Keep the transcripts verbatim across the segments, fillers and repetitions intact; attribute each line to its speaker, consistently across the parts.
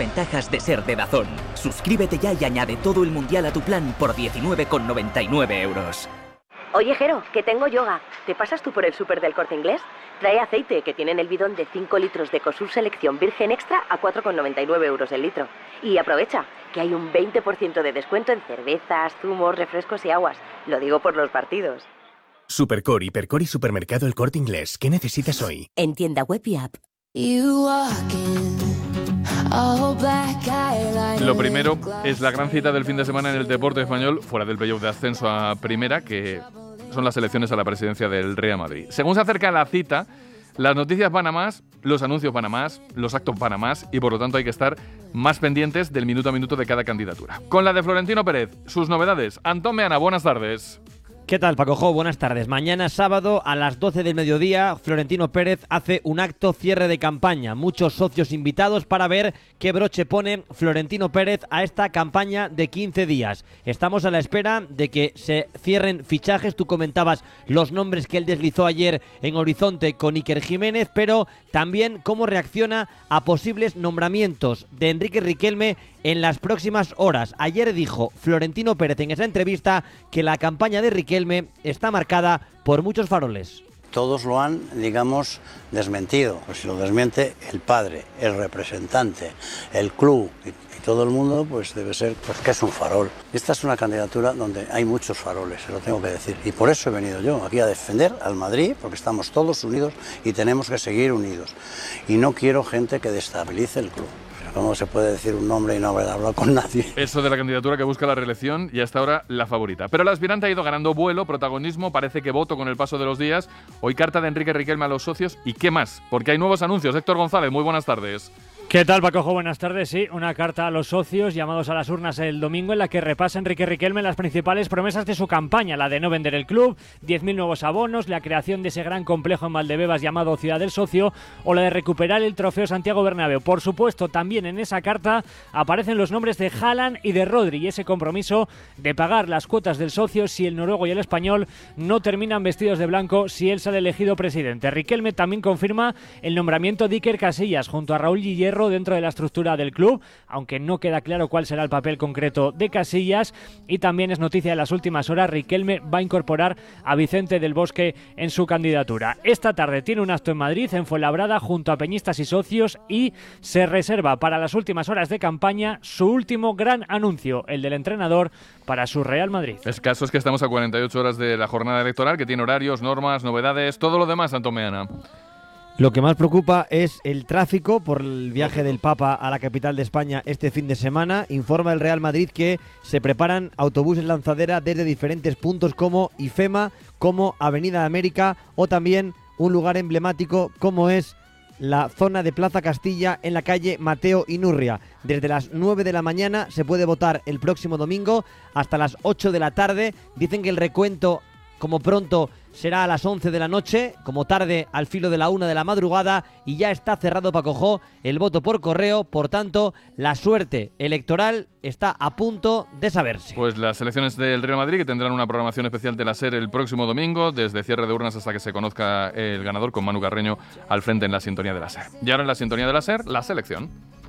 Speaker 1: ventajas de ser de DAZN. Suscríbete ya y añade todo el mundial a tu plan por diecinueve con noventa y nueve euros.
Speaker 2: Oye, Jero, que tengo yoga. ¿Te pasas tú por el súper del Corte Inglés? Trae aceite, que tienen el bidón de cinco litros de Ecosur Selección Virgen Extra a cuatro con noventa y nueve euros el litro. Y aprovecha, que hay un veinte por ciento de descuento en cervezas, zumos, refrescos y aguas. Lo digo por los partidos.
Speaker 3: Supercore, Hipercore y Supermercado El Corte Inglés. ¿Qué necesitas hoy?
Speaker 2: En tienda web y app.
Speaker 4: Lo primero es la gran cita del fin de semana en el deporte español, fuera del playoff de ascenso a primera, que son las elecciones a la presidencia del Real Madrid. Según se acerca la cita, las noticias van a más, los anuncios van a más, los actos van a más y por lo tanto hay que estar más pendientes del minuto a minuto de cada candidatura. Con la de Florentino Pérez, sus novedades. Antón Meana, buenas tardes.
Speaker 5: ¿Qué tal, Paco Jo? Buenas tardes. Mañana sábado a las doce del mediodía, Florentino Pérez hace un acto cierre de campaña. Muchos socios invitados para ver qué broche pone Florentino Pérez a esta campaña de quince días. Estamos a la espera de que se cierren fichajes. Tú comentabas los nombres que él deslizó ayer en Horizonte con Iker Jiménez, pero también cómo reacciona a posibles nombramientos de Enrique Riquelme en las próximas horas. Ayer dijo Florentino Pérez en esa entrevista que la campaña de Riquelme está marcada por muchos faroles.
Speaker 6: Todos lo han, digamos, desmentido. Pues si lo desmiente el padre, el representante, el club y, y todo el mundo, pues debe ser pues que es un farol. Esta es una candidatura donde hay muchos faroles, se lo tengo que decir. Y por eso he venido yo aquí a defender al Madrid, porque estamos todos unidos y tenemos que seguir unidos. Y no quiero gente que destabilice el club. ¿Cómo se puede decir un nombre y no haber hablado con nadie?
Speaker 4: Eso de la candidatura que busca la reelección y hasta ahora la favorita. Pero la aspirante ha ido ganando vuelo, protagonismo, parece que voto con el paso de los días. Hoy carta de Enrique Riquelme a los socios. ¿Y qué más? Porque hay nuevos anuncios. Héctor González, muy buenas tardes.
Speaker 7: ¿Qué tal, Paco? Buenas tardes. Sí, una carta a los socios llamados a las urnas el domingo en la que repasa Enrique Riquelme las principales promesas de su campaña, la de no vender el club, diez mil nuevos abonos, la creación de ese gran complejo en Valdebebas llamado Ciudad del Socio o la de recuperar el trofeo Santiago Bernabéu. Por supuesto, también en esa carta aparecen los nombres de Haaland y de Rodri y ese compromiso de pagar las cuotas del socio si el noruego y el español no terminan vestidos de blanco si él sale elegido presidente. Riquelme también confirma el nombramiento de Iker Casillas junto a Raúl Guillerro dentro de la estructura del club, aunque no queda claro cuál será el papel concreto de Casillas. Y también es noticia de las últimas horas, Riquelme va a incorporar a Vicente del Bosque en su candidatura. Esta tarde tiene un acto en Madrid, en Fuenlabrada, junto a peñistas y socios, y se reserva para las últimas horas de campaña su último gran anuncio, el del entrenador para su Real Madrid.
Speaker 4: El caso es que estamos a cuarenta y ocho horas de la jornada electoral, que tiene horarios, normas, novedades, todo lo demás, Antón Meana.
Speaker 5: Lo que más preocupa es el tráfico por el viaje del Papa a la capital de España este fin de semana. Informa el Real Madrid que se preparan autobuses lanzadera desde diferentes puntos como IFEMA, como Avenida de América o también un lugar emblemático como es la zona de Plaza Castilla en la calle Mateo Inurria. Desde las nueve de la mañana se puede votar el próximo domingo hasta las ocho de la tarde. Dicen que el recuento, como pronto, será a las once de la noche, como tarde al filo de la una de la madrugada, y ya está cerrado, Paco Jo, el voto por correo. Por tanto, la suerte electoral está a punto de saberse.
Speaker 4: Pues las elecciones del Real Madrid, que tendrán una programación especial de la SER el próximo domingo, desde cierre de urnas hasta que se conozca el ganador, con Manu Carreño al frente en la sintonía de la SER. Y ahora en la sintonía de la SER, la selección.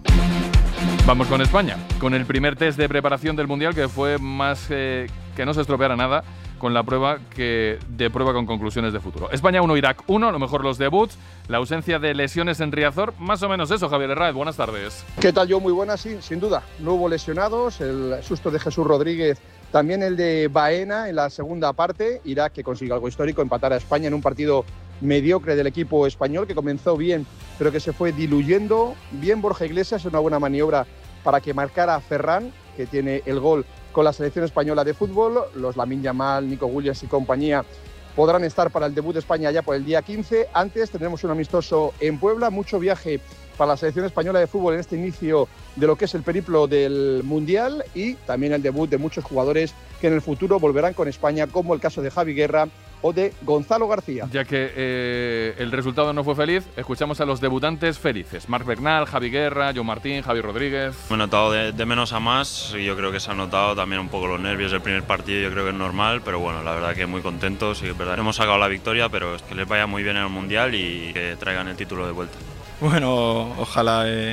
Speaker 4: Vamos con España, con el primer test de preparación del Mundial, que fue más eh, que no se estropeara nada, con la prueba que de prueba con conclusiones de futuro. España uno, Irak uno, a lo mejor los debuts, la ausencia de lesiones en Riazor, más o menos eso. Javier Herráez, buenas tardes.
Speaker 8: ¿Qué tal, yo? Muy buenas, sí, sin duda. No hubo lesionados, el susto de Jesús Rodríguez, también el de Baena en la segunda parte. Irak, que consiguió algo histórico, empatar a España en un partido mediocre del equipo español, que comenzó bien, pero que se fue diluyendo. Bien Borja Iglesias, una buena maniobra para que marcara a Ferran, que tiene el gol con la selección española de fútbol. Los Lamine Yamal, Nico Williams y compañía podrán estar para el debut de España ya por el día quince. Antes tendremos un amistoso en Puebla, mucho viaje para la selección española de fútbol en este inicio de lo que es el periplo del Mundial, y también el debut de muchos jugadores que en el futuro volverán con España, como el caso de Javi Guerra o de Gonzalo García.
Speaker 4: Ya que eh, el resultado no fue feliz, escuchamos a los debutantes felices. Marc Bernal, Javi Guerra, Joan Martín, Javi Rodríguez.
Speaker 9: Me he notado de, de menos a más, y yo creo que se han notado también un poco los nervios del primer partido. Yo creo que es normal, pero bueno, la verdad que muy contentos, y es verdad, hemos sacado la victoria, pero es que les vaya muy bien en el Mundial y que traigan el título de vuelta.
Speaker 10: Bueno, ojalá eh,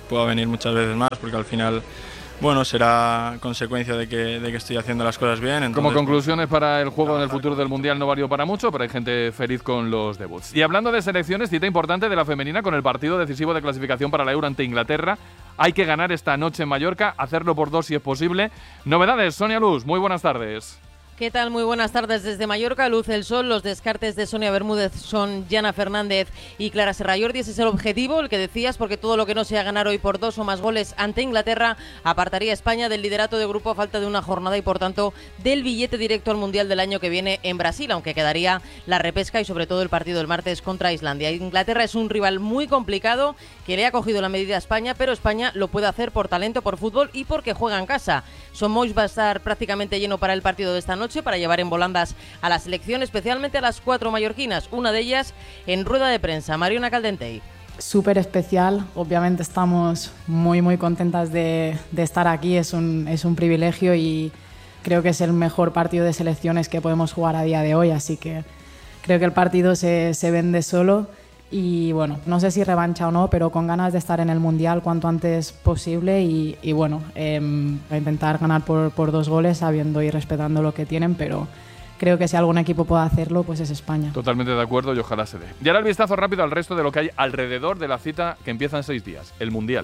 Speaker 10: pueda venir muchas veces más, porque al final, bueno, será consecuencia de que, de que estoy haciendo las cosas bien. Entonces,
Speaker 4: como conclusiones para el juego en el futuro del Mundial no valió para mucho, pero hay gente feliz con los debuts. Y hablando de selecciones, cita importante de la femenina con el partido decisivo de clasificación para la Euro ante Inglaterra. Hay que ganar esta noche en Mallorca, hacerlo por dos si es posible. Novedades, Sonia Luz, muy buenas tardes.
Speaker 11: ¿Qué tal? Muy buenas tardes desde Mallorca. Luce el sol. Los descartes de Sonia Bermúdez son Yana Fernández y Clara Serrallordi. Ese es el objetivo, el que decías, porque todo lo que no sea ganar hoy por dos o más goles ante Inglaterra apartaría a España del liderato de grupo a falta de una jornada y, por tanto, del billete directo al Mundial del año que viene en Brasil, aunque quedaría la repesca y, sobre todo, el partido del martes contra Islandia. Inglaterra es un rival muy complicado que le ha cogido la medida a España, pero España lo puede hacer por talento, por fútbol y porque juega en casa. Somoix va a estar prácticamente lleno para el partido de esta noche, para llevar en volandas a la selección, especialmente a las cuatro mallorquinas, una de ellas en rueda de prensa, Mariona Caldentey.
Speaker 12: Súper especial, obviamente estamos muy muy contentas de, de estar aquí, es un, es un privilegio y creo que es el mejor partido de selecciones que podemos jugar a día de hoy, así que creo que el partido se, se vende solo. Y bueno, no sé si revancha o no, pero con ganas de estar en el Mundial cuanto antes posible y, y bueno, eh, a intentar ganar por, por dos goles sabiendo y respetando lo que tienen, pero creo que si algún equipo puede hacerlo, pues es España.
Speaker 4: Totalmente de acuerdo y ojalá se dé. Y ahora el vistazo rápido al resto de lo que hay alrededor de la cita que empieza en seis días, el Mundial.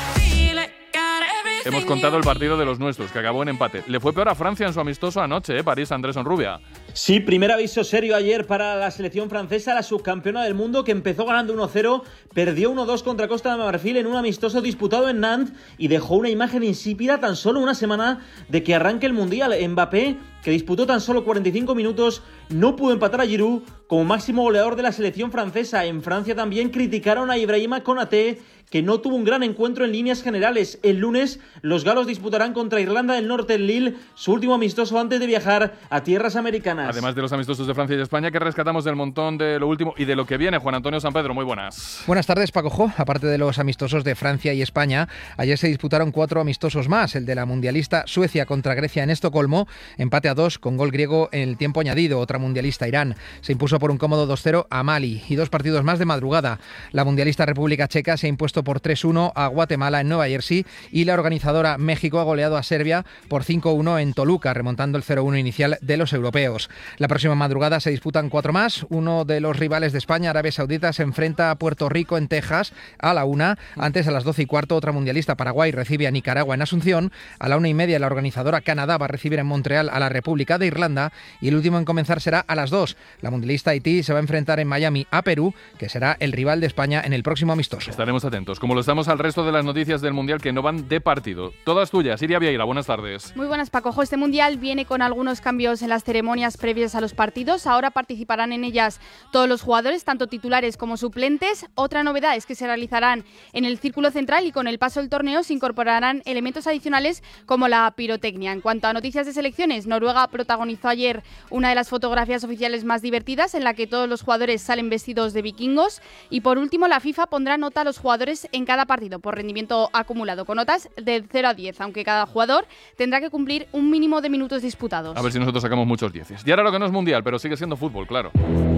Speaker 4: Hemos contado el partido de los nuestros, que acabó en empate. Le fue peor a Francia en su amistoso anoche, ¿eh? París, Andrés Onrubia.
Speaker 13: Sí, primer aviso serio ayer para la selección francesa, la subcampeona del mundo, que empezó ganando uno cero, perdió uno dos contra Costa de Marfil en un amistoso disputado en Nantes y dejó una imagen insípida tan solo una semana de que arranque el Mundial. Mbappé, que disputó tan solo cuarenta y cinco minutos, no pudo empatar a Giroud como máximo goleador de la selección francesa. En Francia también criticaron a Ibrahima Konaté, que no tuvo un gran encuentro en líneas generales. El lunes los galos disputarán contra Irlanda del Norte en Lille, su último amistoso antes de viajar a tierras americanas.
Speaker 4: Además de los amistosos de Francia y España, que rescatamos del montón de lo último y de lo que viene, Juan Antonio Sampedro, muy buenas.
Speaker 14: Buenas tardes, Paco Jo. Aparte de los amistosos de Francia y España, ayer se disputaron cuatro amistosos más. El de la mundialista Suecia contra Grecia en Estocolmo, empate a dos con gol griego en el tiempo añadido. Otra mundialista, Irán, se impuso por un cómodo dos cero a Mali. Y dos partidos más de madrugada. La mundialista República Checa se ha impuesto por tres uno a Guatemala en Nueva Jersey y la organizadora México ha goleado a Serbia por cinco uno en Toluca, remontando el cero uno inicial de los europeos. La próxima madrugada se disputan cuatro más. Uno de los rivales de España, Arabia Saudita, se enfrenta a Puerto Rico en Texas a la una. Antes, a las doce y cuarto, otra mundialista, Paraguay, recibe a Nicaragua en Asunción. A la una y media, la organizadora Canadá va a recibir en Montreal a la República de Irlanda y el último en comenzar será a las dos. La mundialista Haití se va a enfrentar en Miami a Perú, que será el rival de España en el próximo amistoso.
Speaker 4: Estaremos atentos, como lo estamos al resto de las noticias del Mundial que no van de partido. Todas tuyas. Iria Vieira, buenas tardes.
Speaker 15: Muy buenas, Paco. Este Mundial viene con algunos cambios en las ceremonias previas a los partidos. Ahora participarán en ellas todos los jugadores, tanto titulares como suplentes. Otra novedad es que se realizarán en el círculo central y con el paso del torneo se incorporarán elementos adicionales como la pirotecnia. En cuanto a noticias de selecciones, Noruega protagonizó ayer una de las fotografías oficiales más divertidas en la que todos los jugadores salen vestidos de vikingos. Y por último, la FIFA pondrá nota a los jugadores en cada partido por rendimiento acumulado, con notas de cero a diez, aunque cada jugador tendrá que cumplir un mínimo de minutos disputados.
Speaker 4: A ver si nosotros sacamos muchos dieces. Y ahora lo que no es Mundial, pero sigue siendo fútbol, claro.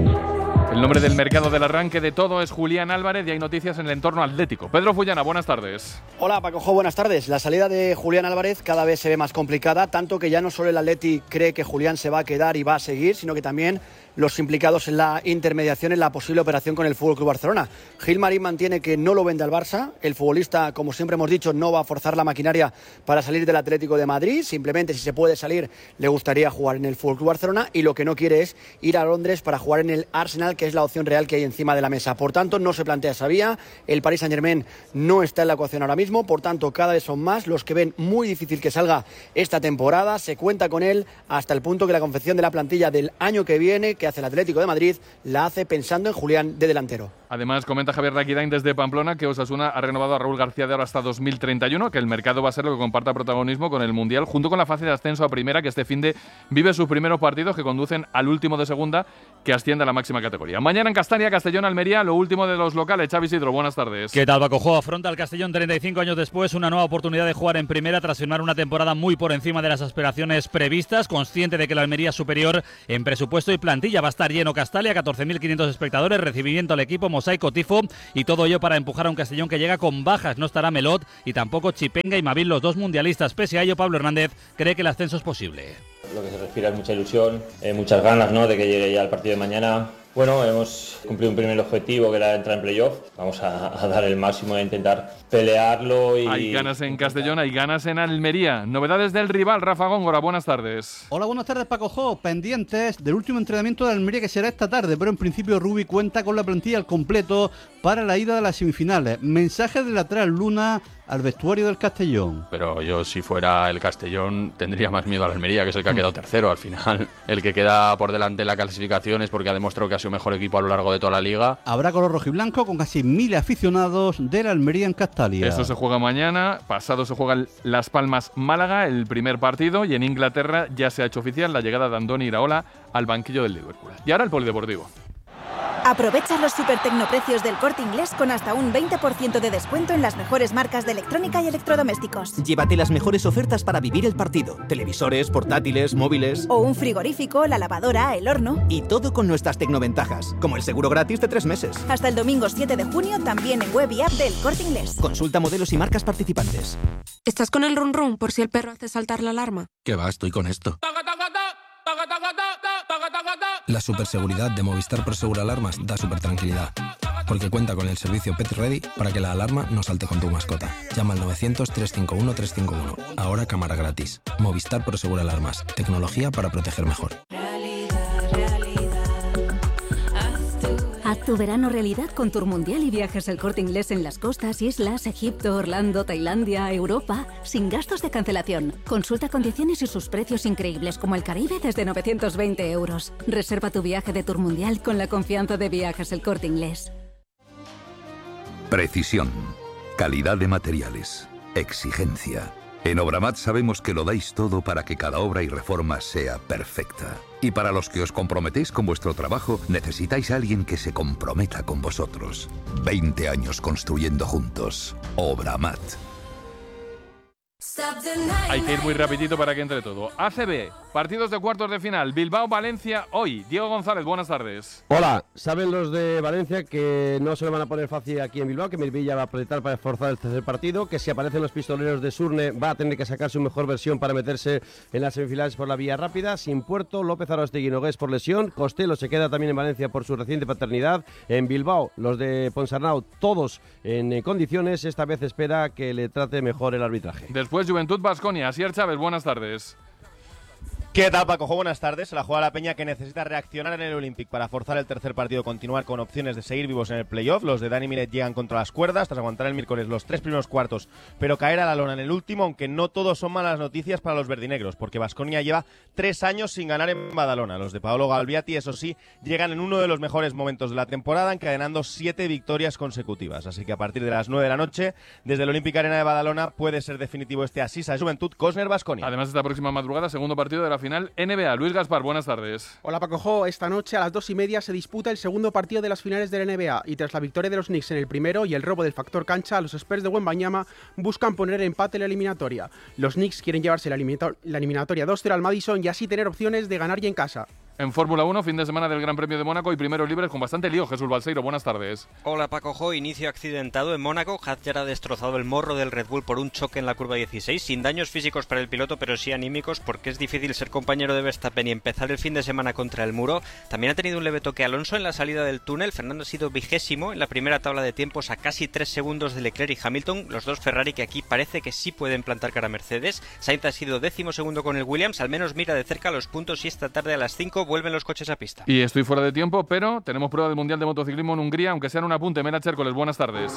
Speaker 4: El nombre del mercado del arranque de todo es Julián Álvarez y hay noticias en el entorno atlético. Pedro Fullana, buenas tardes.
Speaker 16: Hola, Paco Jo, buenas tardes. La salida de Julián Álvarez cada vez se ve más complicada, tanto que ya no solo el Atleti cree que Julián se va a quedar y va a seguir, sino que también los implicados en la intermediación en la posible operación con el F C Barcelona. Gil Marín mantiene que no lo vende al Barça. El futbolista, como siempre hemos dicho, no va a forzar la maquinaria para salir del Atlético de Madrid. Simplemente, si se puede salir, le gustaría jugar en el F C Barcelona y lo que no quiere es ir a Londres para jugar en el Arsenal, que es la opción real que hay encima de la mesa. Por tanto, no se plantea esa vía. El Paris Saint-Germain no está en la ecuación ahora mismo. Por tanto, cada vez son más los que ven muy difícil que salga esta temporada. Se cuenta con él hasta el punto que la confección de la plantilla del año que viene, que hace el Atlético de Madrid, la hace pensando en Julián de delantero.
Speaker 4: Además, comenta Javier Raquidain desde Pamplona que Osasuna ha renovado a Raúl García de ahora hasta dos mil treinta y uno, que el mercado va a ser lo que comparta protagonismo con el Mundial, junto con la fase de ascenso a primera, que este finde vive sus primeros partidos que conducen al último de segunda, que asciende a la máxima categoría. Mañana en Castalia, Castellón, Almería, lo último de los locales. Xavi Isidro, buenas tardes.
Speaker 17: ¿Qué tal, Paco Jo? Afronta el Castellón treinta y cinco años después una nueva oportunidad de jugar en primera tras firmar una temporada muy por encima de las aspiraciones previstas, consciente de que la Almería es superior en presupuesto y plantilla. Va a estar lleno Castalia, catorce mil quinientos espectadores, recibimiento al equipo, mosaico tifo y todo ello para empujar a un Castellón que llega con bajas. No estará Melot y tampoco Chipenga y Mavil, los dos mundialistas. Pese a ello, Pablo Hernández cree que el ascenso es posible.
Speaker 18: Lo que se respira es mucha ilusión, eh, muchas ganas, ¿no?, de que llegue ya el partido de mañana. Bueno, hemos cumplido un primer objetivo, que era entrar en playoff. Vamos a, a dar el máximo e intentar pelearlo. Y...
Speaker 4: Hay ganas en Castellón, hay ganas en Almería. Novedades del rival, Rafa Góngora, buenas tardes.
Speaker 19: Hola, buenas tardes, Paco Jo. Pendientes del último entrenamiento de Almería, que será esta tarde, pero en principio Rubi cuenta con la plantilla al completo para la ida de las semifinales. Mensaje de lateral Luna al vestuario del Castellón.
Speaker 20: Pero yo, si fuera el Castellón, tendría más miedo al Almería, que es el que ha quedado tercero. Al final, el que queda por delante en la clasificación es porque ha demostrado que ha sido mejor equipo a lo largo de toda la liga.
Speaker 19: Habrá color rojiblanco con casi mil aficionados de la Almería en Castalia.
Speaker 4: Eso se juega mañana. Pasado se juega Las Palmas-Málaga, el primer partido. Y en Inglaterra ya se ha hecho oficial la llegada de Andoni Iraola al banquillo del Liverpool. Y ahora el polideportivo.
Speaker 21: Aprovecha los super tecnoprecios del Corte Inglés con hasta un veinte por ciento de descuento en las mejores marcas de electrónica y electrodomésticos.
Speaker 1: Llévate las mejores ofertas para vivir el partido. Televisores, portátiles, móviles...
Speaker 21: O un frigorífico, la lavadora, el horno...
Speaker 1: Y todo con nuestras tecnoventajas, como el seguro gratis de tres meses.
Speaker 21: Hasta el domingo siete de junio también en web y app del Corte Inglés.
Speaker 1: Consulta modelos y marcas participantes.
Speaker 22: ¿Estás con el run run por si el perro hace saltar la alarma?
Speaker 23: ¿Qué va? Estoy con esto. La superseguridad de Movistar Prosegur Alarmas da super tranquilidad, porque cuenta con el servicio Pet Ready para que la alarma no salte con tu mascota. Llama al novecientos, trescientos cincuenta y uno, trescientos cincuenta y uno. Ahora cámara gratis. Movistar Prosegur Alarmas. Tecnología para proteger mejor.
Speaker 24: Haz tu verano realidad con Tour Mundial y Viajes El Corte Inglés en las costas, islas, Egipto, Orlando, Tailandia, Europa, sin gastos de cancelación. Consulta condiciones y sus precios increíbles, como el Caribe desde novecientos veinte euros. Reserva tu viaje de Tour Mundial con la confianza de Viajes El Corte Inglés.
Speaker 25: Precisión, calidad de materiales, exigencia. En Obramat sabemos que lo dais todo para que cada obra y reforma sea perfecta. Y para los que os comprometéis con vuestro trabajo, necesitáis a alguien que se comprometa con vosotros. veinte años construyendo juntos. Obramat.
Speaker 4: Hay que ir muy rapidito para que entre todo. A C B, partidos de cuartos de final. Bilbao-Valencia hoy. Diego González, buenas tardes.
Speaker 26: Hola, saben los de Valencia que no se lo van a poner fácil aquí en Bilbao, que Melvilla va a apretar para esforzar el tercer partido, que si aparecen los pistoleros de Surne va a tener que sacar su mejor versión para meterse en las semifinales por la vía rápida. Sin Puerto, López Arostegui Nogués por lesión, Costello se queda también en Valencia por su reciente paternidad. En Bilbao, los de Ponsarnau, todos en condiciones. Esta vez espera que le trate mejor el arbitraje.
Speaker 4: Después Juventud Baskonia. Asier Chávez, buenas tardes.
Speaker 27: ¿Qué tal, Paco? Buenas tardes. Se la juega la Peña, que necesita reaccionar en el Olympic para forzar el tercer partido, continuar con opciones de seguir vivos en el playoff. Los de Dani Miret llegan contra las cuerdas tras aguantar el miércoles los tres primeros cuartos, pero caer a la lona en el último, aunque no todos son malas noticias para los verdinegros, porque Baskonia lleva tres años sin ganar en Badalona. Los de Paolo Galbiati, eso sí, llegan en uno de los mejores momentos de la temporada, encadenando siete victorias consecutivas. Así que a partir de las nueve de la noche, desde el Olympic Arena de Badalona, puede ser definitivo este Asisa Juventud Cosner Baskonia.
Speaker 4: Además, esta próxima madrugada, segundo partido de la final N B A. Luis Gaspar, buenas tardes.
Speaker 28: Hola, Paco Jo. Esta noche a las dos y media se disputa el segundo partido de las finales de la N B A, y tras la victoria de los Knicks en el primero y el robo del factor cancha, los Spurs de Wembanyama buscan poner empate en la eliminatoria. Los Knicks quieren llevarse la, eliminator- la eliminatoria dos cero al Madison y así tener opciones de ganar y en casa.
Speaker 4: En Fórmula uno, fin de semana del Gran Premio de Mónaco y primeros libres con bastante lío. Jesús Balseiro, buenas tardes.
Speaker 29: Hola, Paco Jo. Inicio accidentado en Mónaco. Hadjar ha destrozado el morro del Red Bull por un choque en la curva dieciséis, sin daños físicos para el piloto, pero sí anímicos, porque es difícil ser compañero de Verstappen y empezar el fin de semana contra el muro. También ha tenido un leve toque Alonso en la salida del túnel. Fernando ha sido vigésimo en la primera tabla de tiempos, a casi tres segundos de Leclerc y Hamilton, los dos Ferrari que aquí parece que sí pueden plantar cara a Mercedes. Sainz ha sido décimo segundo con el Williams, al menos mira de cerca los puntos, y esta tarde a las cinco vuelven los coches a pista.
Speaker 4: Y estoy fuera de tiempo, pero tenemos prueba del Mundial de Motociclismo en Hungría, aunque sea en un apunte. Mera Chércoles, buenas tardes.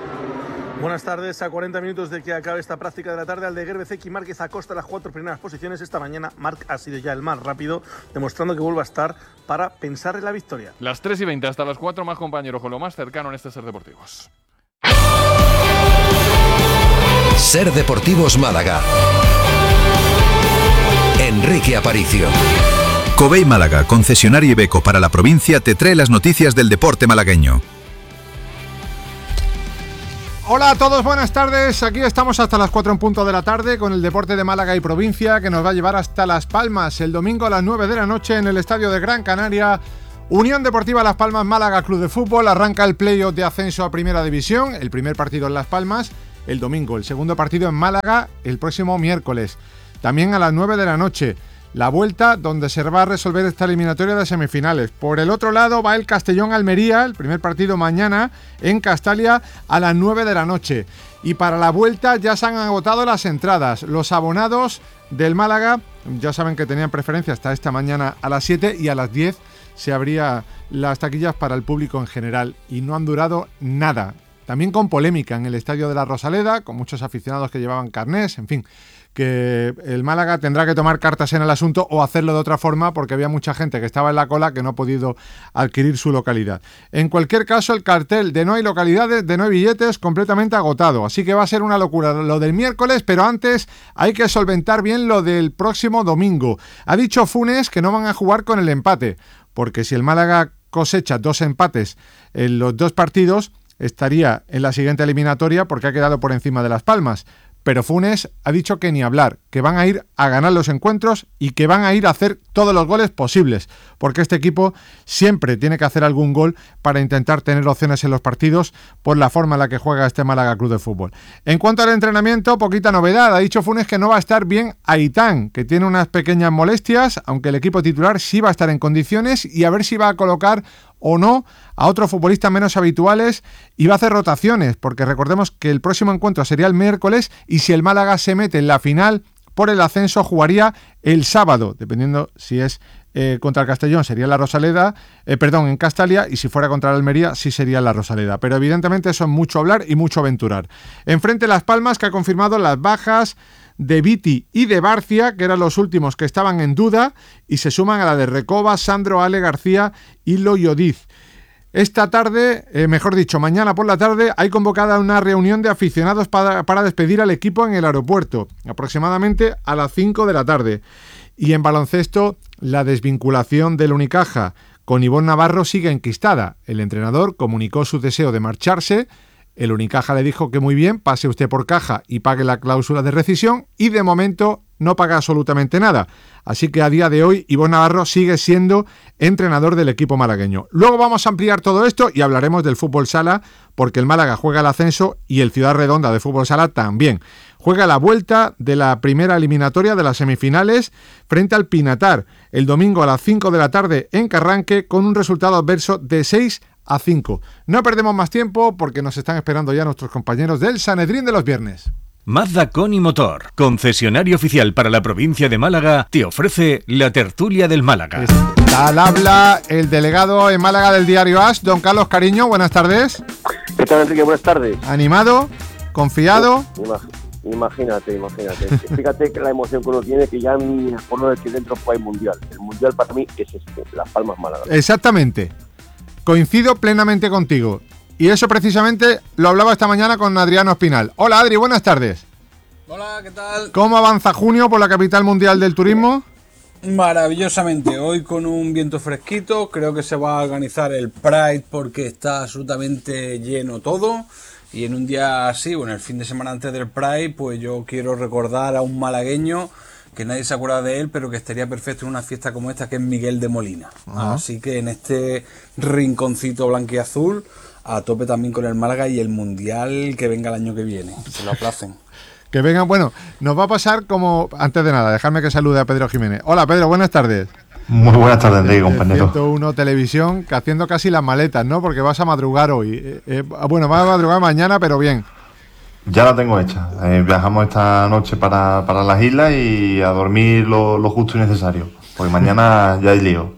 Speaker 30: Buenas tardes. A cuarenta minutos de que acabe esta práctica de la tarde, Aldeguer, Bezeki y Márquez acosta las cuatro primeras posiciones. Esta mañana Marc ha sido ya el más rápido, demostrando que vuelve a estar para pensar en la victoria.
Speaker 4: Las tres y veinte hasta las cuatro, más compañeros con lo más cercano en este Ser Deportivos.
Speaker 31: Ser Deportivos Málaga. Enrique Aparicio.
Speaker 32: Covey Málaga, concesionario Iveco para la provincia, te trae las noticias del deporte malagueño.
Speaker 33: Hola a todos, buenas tardes. Aquí estamos hasta las cuatro en punto de la tarde con el deporte de Málaga y provincia, que nos va a llevar hasta Las Palmas el domingo a las nueve de la noche en el estadio de Gran Canaria. Unión Deportiva Las Palmas Málaga Club de Fútbol, arranca el playoff de ascenso a Primera División, el primer partido en Las Palmas el domingo, el segundo partido en Málaga el próximo miércoles, también a las nueve de la noche, la vuelta donde se va a resolver esta eliminatoria de semifinales. Por el otro lado va el Castellón Almería, el primer partido mañana en Castalia a las nueve de la noche. Y para la vuelta ya se han agotado las entradas. Los abonados del Málaga ya saben que tenían preferencia hasta esta mañana a las siete y a las diez se abrían las taquillas para el público en general y no han durado nada. También con polémica en el Estadio de la Rosaleda, con muchos aficionados que llevaban carnés, en fin, que el Málaga tendrá que tomar cartas en el asunto o hacerlo de otra forma porque había mucha gente que estaba en la cola que no ha podido adquirir su localidad. En cualquier caso, el cartel de no hay localidades, de no hay billetes, completamente agotado, así que va a ser una locura lo del miércoles, pero antes hay que solventar bien lo del próximo domingo. Ha dicho Funes que no van a jugar con el empate, porque si el Málaga cosecha dos empates en los dos partidos, estaría en la siguiente eliminatoria porque ha quedado por encima de Las Palmas. Pero Funes ha dicho que ni hablar, que van a ir a ganar los encuentros y que van a ir a hacer todos los goles posibles, porque este equipo siempre tiene que hacer algún gol para intentar tener opciones en los partidos por la forma en la que juega este Málaga Club de Fútbol. En cuanto al entrenamiento, poquita novedad. Ha dicho Funes que no va a estar bien Aitán, que tiene unas pequeñas molestias, aunque el equipo titular sí va a estar en condiciones, y a ver si va a colocar o no a otros futbolistas menos habituales y va a hacer rotaciones, porque recordemos que el próximo encuentro sería el miércoles y si el Málaga se mete en la final por el ascenso jugaría el sábado, dependiendo si es eh, contra el Castellón sería la Rosaleda, eh, perdón, en Castalia, y si fuera contra el Almería sí sería la Rosaleda, pero evidentemente eso es mucho hablar y mucho aventurar. Enfrente Las Palmas, que ha confirmado las bajas de Viti y de Barcia, que eran los últimos que estaban en duda, y se suman a la de Recoba, Sandro, Ale García y Loyodiz. Esta tarde, eh, mejor dicho, mañana por la tarde, hay convocada una reunión de aficionados para, para despedir al equipo en el aeropuerto, aproximadamente a las cinco de la tarde. Y en baloncesto, la desvinculación del Unicaja con Ivonne Navarro sigue enquistada. El entrenador comunicó su deseo de marcharse. El Unicaja le dijo que muy bien, pase usted por caja y pague la cláusula de rescisión, y de momento no paga absolutamente nada. Así que a día de hoy Ivonne Navarro sigue siendo entrenador del equipo malagueño. Luego vamos a ampliar todo esto y hablaremos del fútbol sala, porque el Málaga juega el ascenso y el Ciudad Redonda de fútbol sala también. Juega la vuelta de la primera eliminatoria de las semifinales frente al Pinatar el domingo a las cinco de la tarde en Carranque, con un resultado adverso de seis a cinco. No perdemos más tiempo porque nos están esperando ya nuestros compañeros del Sanedrín de los viernes.
Speaker 2: Mazda Con y Motor, concesionario oficial para la provincia de Málaga, te ofrece la tertulia del Málaga.
Speaker 33: Está al habla el delegado en Málaga del diario As, don Carlos Cariño. Buenas tardes.
Speaker 3: ¿Qué tal, Enrique? Buenas tardes.
Speaker 33: ¿Animado? ¿Confiado?
Speaker 3: Imagínate, imagínate. Fíjate que la emoción que uno tiene, que ya por no decir dentro fue el Mundial. El Mundial para mí es este, Las Palmas Málaga.
Speaker 33: Exactamente. Coincido plenamente contigo. Y eso precisamente lo hablaba esta mañana con Adriano Espinal. Hola Adri, buenas tardes.
Speaker 5: Hola, ¿qué tal?
Speaker 33: ¿Cómo avanza junio por la capital mundial del turismo?
Speaker 5: Maravillosamente, hoy con un viento fresquito, creo que se va a organizar el Pride porque está absolutamente lleno todo. Y en un día así, bueno, el fin de semana antes del Pride, pues yo quiero recordar a un malagueño que nadie se acuerda de él, pero que estaría perfecto en una fiesta como esta, que es Miguel de Molina. Ajá. Así que en este rinconcito blanquiazul, a tope también con el Málaga y el Mundial que venga el año que viene. Se lo aplacen.
Speaker 33: Que vengan, bueno, nos va a pasar como... Antes de nada, dejadme que salude a Pedro Jiménez. Hola Pedro, buenas tardes.
Speaker 6: Muy buenas tardes, Enrique, compañero.
Speaker 33: ciento uno Televisión, que haciendo casi las maletas, ¿no? Porque vas a madrugar hoy. Eh, eh, bueno, vas a madrugar mañana, pero bien.
Speaker 6: Ya la tengo hecha. Eh, viajamos esta noche para, para las islas y a dormir lo, lo justo y necesario. Porque mañana ya hay lío.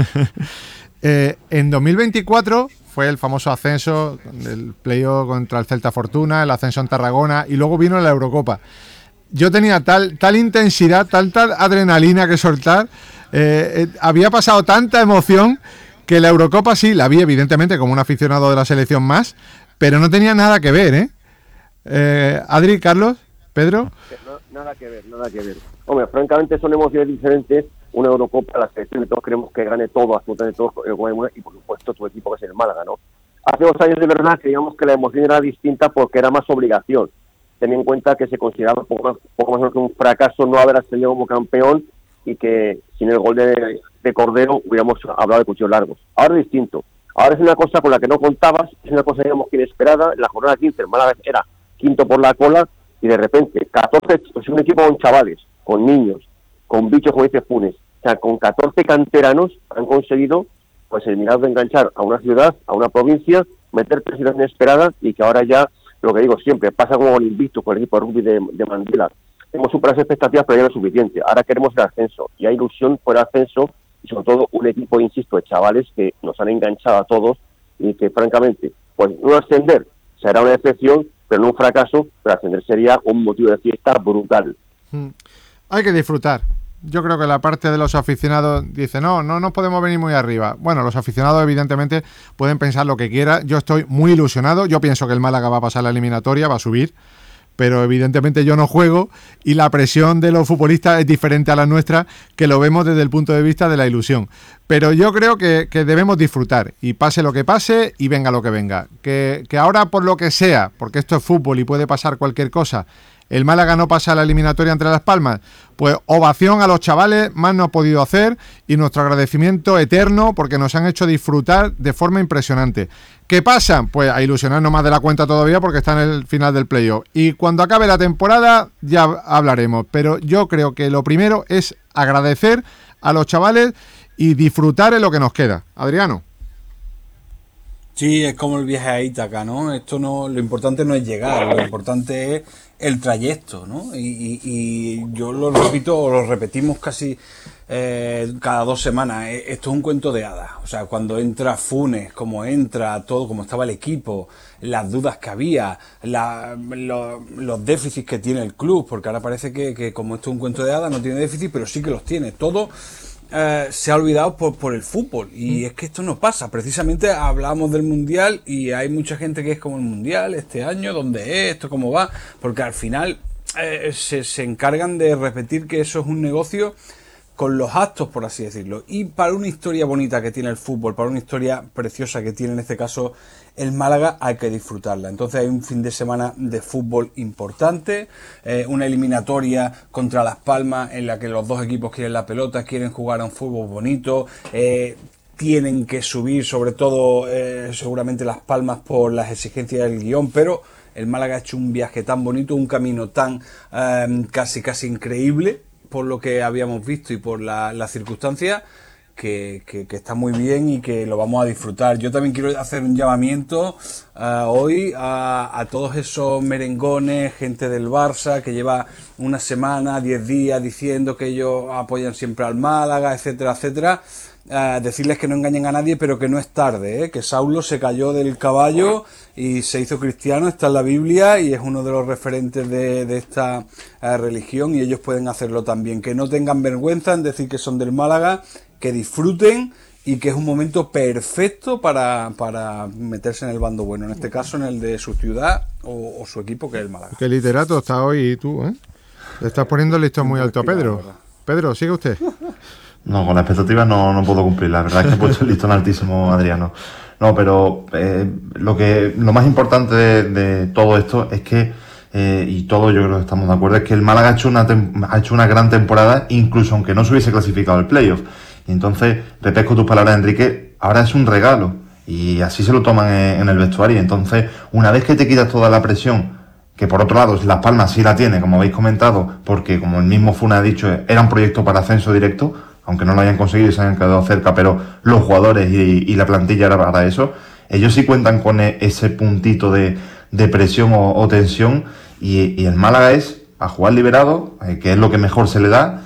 Speaker 33: eh, en dos mil veinticuatro... fue el famoso ascenso del playoff contra el Celta Fortuna, el ascenso en Tarragona, y luego vino la Eurocopa. Yo tenía tal, tal intensidad, tanta adrenalina que soltar, eh, eh, había pasado tanta emoción que la Eurocopa sí, la vi evidentemente como un aficionado de la selección más, pero no tenía nada que ver, ¿eh? eh Adri, Carlos, Pedro.
Speaker 3: No, nada que ver, nada que ver. Hombre, francamente son emociones diferentes. Una Eurocopa, la selección, todos queremos que gane todo, absolutamente todo, y por supuesto tu equipo, que es el Málaga, ¿no? Hace dos años de verdad creíamos que la emoción era distinta porque era más obligación. Ten en cuenta que se consideraba poco más, poco más que un fracaso no haber ascendido como campeón, y que sin el gol de de cordero hubiéramos hablado de cuchillos largos. Ahora es distinto. Ahora es una cosa con la que no contabas, es una cosa, digamos, inesperada. En la jornada quince, el Málaga era quinto por la cola y de repente, catorce, es un equipo con chavales, con niños, con bichos, como dice Funes. O sea, con catorce canteranos han conseguido, pues, eliminar de enganchar a una ciudad, a una provincia, meter presión inesperada y que ahora ya, lo que digo siempre, pasa como con el Invictus, con el equipo de rugby de, de Mandela. Hemos superado las expectativas, pero ya no es suficiente. Ahora queremos el ascenso y hay ilusión por el ascenso. Y sobre todo un equipo, insisto, de chavales que nos han enganchado a todos y que francamente, pues no ascender será una decepción, pero no un fracaso, pero ascender sería un motivo de fiesta brutal.
Speaker 33: Mm. Hay que disfrutar. Yo creo que la parte de los aficionados dice, no, no nos podemos venir muy arriba. Bueno, los aficionados evidentemente pueden pensar lo que quieran. Yo estoy muy ilusionado. Yo pienso que el Málaga va a pasar la eliminatoria, va a subir. Pero evidentemente yo no juego y la presión de los futbolistas es diferente a la nuestra, que lo vemos desde el punto de vista de la ilusión. Pero yo creo que, que debemos disfrutar y pase lo que pase y venga lo que venga. Que, que ahora por lo que sea, porque esto es fútbol y puede pasar cualquier cosa, el Málaga no pasa a la eliminatoria entre Las Palmas, pues ovación a los chavales, más no ha podido hacer y nuestro agradecimiento eterno porque nos han hecho disfrutar de forma impresionante. ¿Qué pasa? Pues a ilusionarnos más de la cuenta todavía porque está en el final del playoff. Y cuando acabe la temporada ya hablaremos, pero yo creo que lo primero es agradecer a los chavales y disfrutar en lo que nos queda. Adriano.
Speaker 5: Sí, es como el viaje a Ítaca, ¿no? Esto no, lo importante no es llegar, lo importante es el trayecto, ¿no? Y, y, y yo lo repito, o lo repetimos casi eh, cada dos semanas. Esto es un cuento de hadas. O sea, cuando entra Funes, como entra todo, como estaba el equipo, las dudas que había, la, lo, los déficits que tiene el club, porque ahora parece que, que como esto es un cuento de hadas no tiene déficit, pero sí que los tiene. Todo Eh, se ha olvidado por, por el fútbol y mm. es que esto no pasa. Precisamente hablamos del Mundial y hay mucha gente que es como el Mundial este año, ¿dónde es esto? ¿Cómo va? Porque al final eh, se, se encargan de repetir que eso es un negocio con los actos, por así decirlo. Y para una historia bonita que tiene el fútbol, para una historia preciosa que tiene en este caso el Málaga, hay que disfrutarla. Entonces hay un fin de semana de fútbol importante, eh, una eliminatoria contra Las Palmas en la que los dos equipos quieren la pelota, quieren jugar a un fútbol bonito, eh, tienen que subir, sobre todo eh, seguramente Las Palmas por las exigencias del guión, pero el Málaga ha hecho un viaje tan bonito, un camino tan eh, casi casi increíble, por lo que habíamos visto y por las la circunstancias, que, que, que está muy bien y que lo vamos a disfrutar. Yo también quiero hacer un llamamiento uh, hoy a, a todos esos merengones, gente del Barça, que lleva una semana, diez días diciendo que ellos apoyan siempre al Málaga, etcétera, etcétera. Uh, decirles que no engañen a nadie, pero que no es tarde, ¿eh? Que Saulo se cayó del caballo y se hizo cristiano, está en la Biblia y es uno de los referentes de, de esta uh, religión y ellos pueden hacerlo también. Que no tengan vergüenza en decir que son del Málaga, que disfruten y que es un momento perfecto para, para meterse en el bando bueno, en este caso en el de su ciudad o, o su equipo, que es el Málaga.
Speaker 33: Qué literato está hoy tú, ¿eh? Le estás poniendo el listón muy alto a Pedro. Pedro, sigue usted.
Speaker 6: No, con las expectativas no, no puedo cumplir. La verdad es que he puesto el listón altísimo, Adriano. No, pero eh, lo que lo más importante de, de todo esto es que, eh, y todos yo creo que estamos de acuerdo, es que el Málaga ha hecho una tem- ha hecho una gran temporada, incluso aunque no se hubiese clasificado al playoff. Y entonces, repesco tus palabras, Enrique, ahora es un regalo. Y así se lo toman en, en el vestuario. Y entonces, una vez que te quitas toda la presión, que por otro lado Las Palmas sí la tiene, como habéis comentado, porque como el mismo Funa ha dicho, era un proyecto para ascenso directo, aunque no lo hayan conseguido y se hayan quedado cerca, pero los jugadores y, y la plantilla era para eso, ellos sí cuentan con ese puntito de, de presión o, o tensión, y, y el Málaga es a jugar liberado, eh, que es lo que mejor se le da,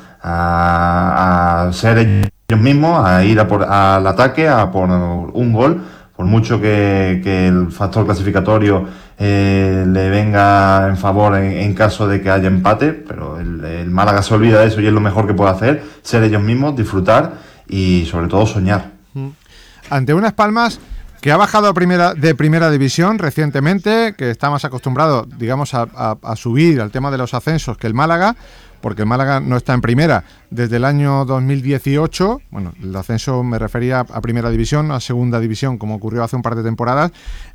Speaker 6: a, a ser ellos mismos, a ir a por, al ataque, a por un gol, por mucho que, que el factor clasificatorio eh, le venga en favor en, en caso de que haya empate, pero el, el Málaga se olvida de eso y es lo mejor que puede hacer, ser ellos mismos, disfrutar y sobre todo soñar.
Speaker 33: Ante unas Palmas que ha bajado a primera, de primera división recientemente, que está más acostumbrado, digamos, a, a, a subir al tema de los ascensos que el Málaga, porque el Málaga no está en primera desde el año dos mil dieciocho, bueno, el ascenso me refería a primera división, a segunda división, como ocurrió hace un par de temporadas.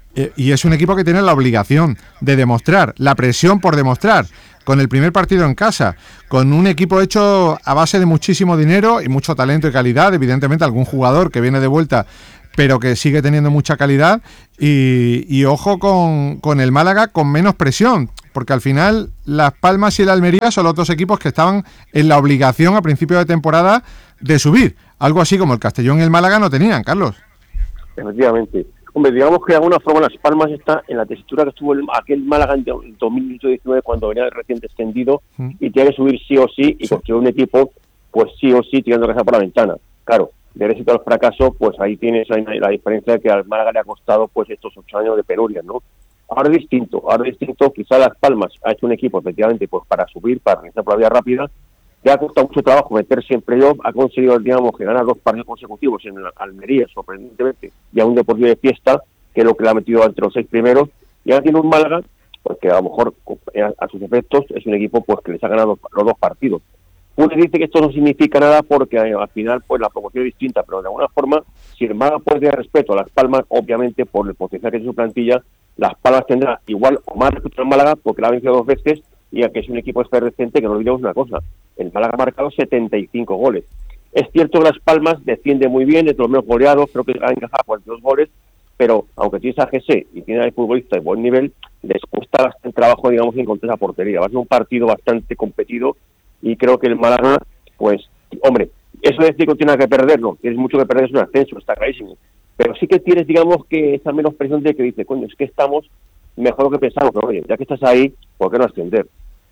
Speaker 33: Eh, y es un equipo que tiene la obligación de demostrar, la presión por demostrar, con el primer partido en casa, con un equipo hecho a base de muchísimo dinero y mucho talento y calidad, evidentemente algún jugador que viene de vuelta, pero que sigue teniendo mucha calidad, y, y ojo con, con el Málaga con menos presión, porque al final Las Palmas y el Almería son los dos equipos que estaban en la obligación a principio de temporada de subir, algo así como el Castellón y el Málaga no tenían, Carlos.
Speaker 3: Efectivamente. Hombre, digamos que de alguna forma Las Palmas está en la tesitura que estuvo el, aquel Málaga en dos mil diecinueve cuando venía recién descendido mm. y tiene que subir sí o sí y sí. construir un equipo pues sí o sí tirando casa por la ventana. Claro, del éxito al fracaso, pues ahí tienes la diferencia de que al Málaga le ha costado pues estos ocho años de penuria, ¿no? Ahora es distinto, ahora es distinto, quizá Las Palmas ha hecho un equipo efectivamente pues para subir, para realizar por la vía rápida, le ha costado mucho trabajo meterse en playoff, ha conseguido, digamos, que ganar dos partidos consecutivos en la Almería, sorprendentemente, y a un Deportivo de fiesta, que es lo que le ha metido entre los seis primeros, y ahora tiene un Málaga, porque a lo mejor a, a sus efectos es un equipo pues que les ha ganado los dos partidos. Uno dice que esto no significa nada porque eh, al final pues la promoción es distinta, pero de alguna forma, si el Málaga puede tener respeto a Las Palmas, obviamente por el potencial que tiene su plantilla, Las Palmas tendrá igual o más respeto al Málaga porque la ha vencido dos veces, y a que es un equipo efervescente, que no olvidemos una cosa, el Málaga ha marcado setenta y cinco goles. Es cierto que Las Palmas defiende muy bien, es de los menos goleados, creo que ha encajado cuarenta y dos goles, pero aunque tienes a G C y tiene a futbolista de buen nivel, les cuesta bastante trabajo, digamos, encontrar esa portería. Va a ser un partido bastante competido y creo que el Málaga, pues, hombre, eso de decir que no tiene nada que perder, no, tienes mucho que perder, es un ascenso, está clarísimo. Pero sí que tienes, digamos, que esa menos presión de que dice, coño, es que estamos mejor lo que pensamos, pero oye, ya que estás ahí, ¿por qué no ascender?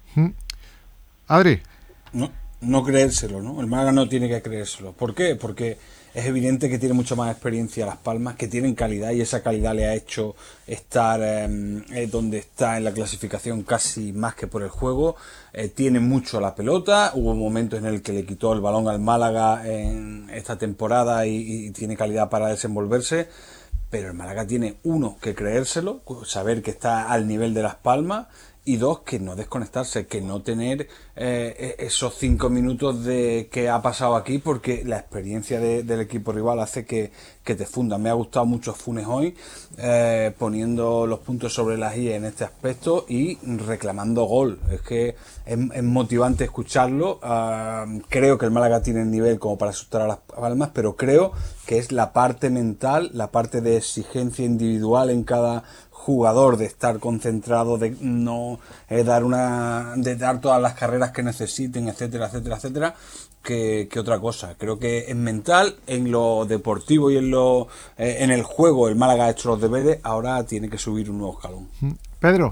Speaker 33: Adri.
Speaker 5: No, no creérselo, ¿no? El Málaga no tiene que creérselo. ¿Por qué? Porque es evidente que tiene mucha más experiencia Las Palmas, que tienen calidad y esa calidad le ha hecho estar eh, donde está en la clasificación casi más que por el juego. Eh, tiene mucho la pelota, hubo momentos en el que le quitó el balón al Málaga en esta temporada y, y tiene calidad para desenvolverse. Pero el Málaga tiene, uno, que creérselo, saber que está al nivel de Las Palmas, y dos, que no desconectarse, que no tener eh, esos cinco minutos de que ha pasado aquí, porque la experiencia de, del equipo rival hace que, que te funda. Me ha gustado mucho Funes hoy, eh, poniendo los puntos sobre las i en este aspecto y reclamando gol. Es que es, es motivante escucharlo. Uh, creo que el Málaga tiene el nivel como para asustar a Las Palmas, pero creo que es la parte mental, la parte de exigencia individual en cada jugador, de estar concentrado, de no eh, dar una de dar todas las carreras que necesiten, etcétera, etcétera, etcétera, que, que otra cosa. Creo que es mental, en lo deportivo y en lo eh, en el juego el Málaga ha hecho los deberes, ahora tiene que subir un nuevo escalón.
Speaker 33: Pedro.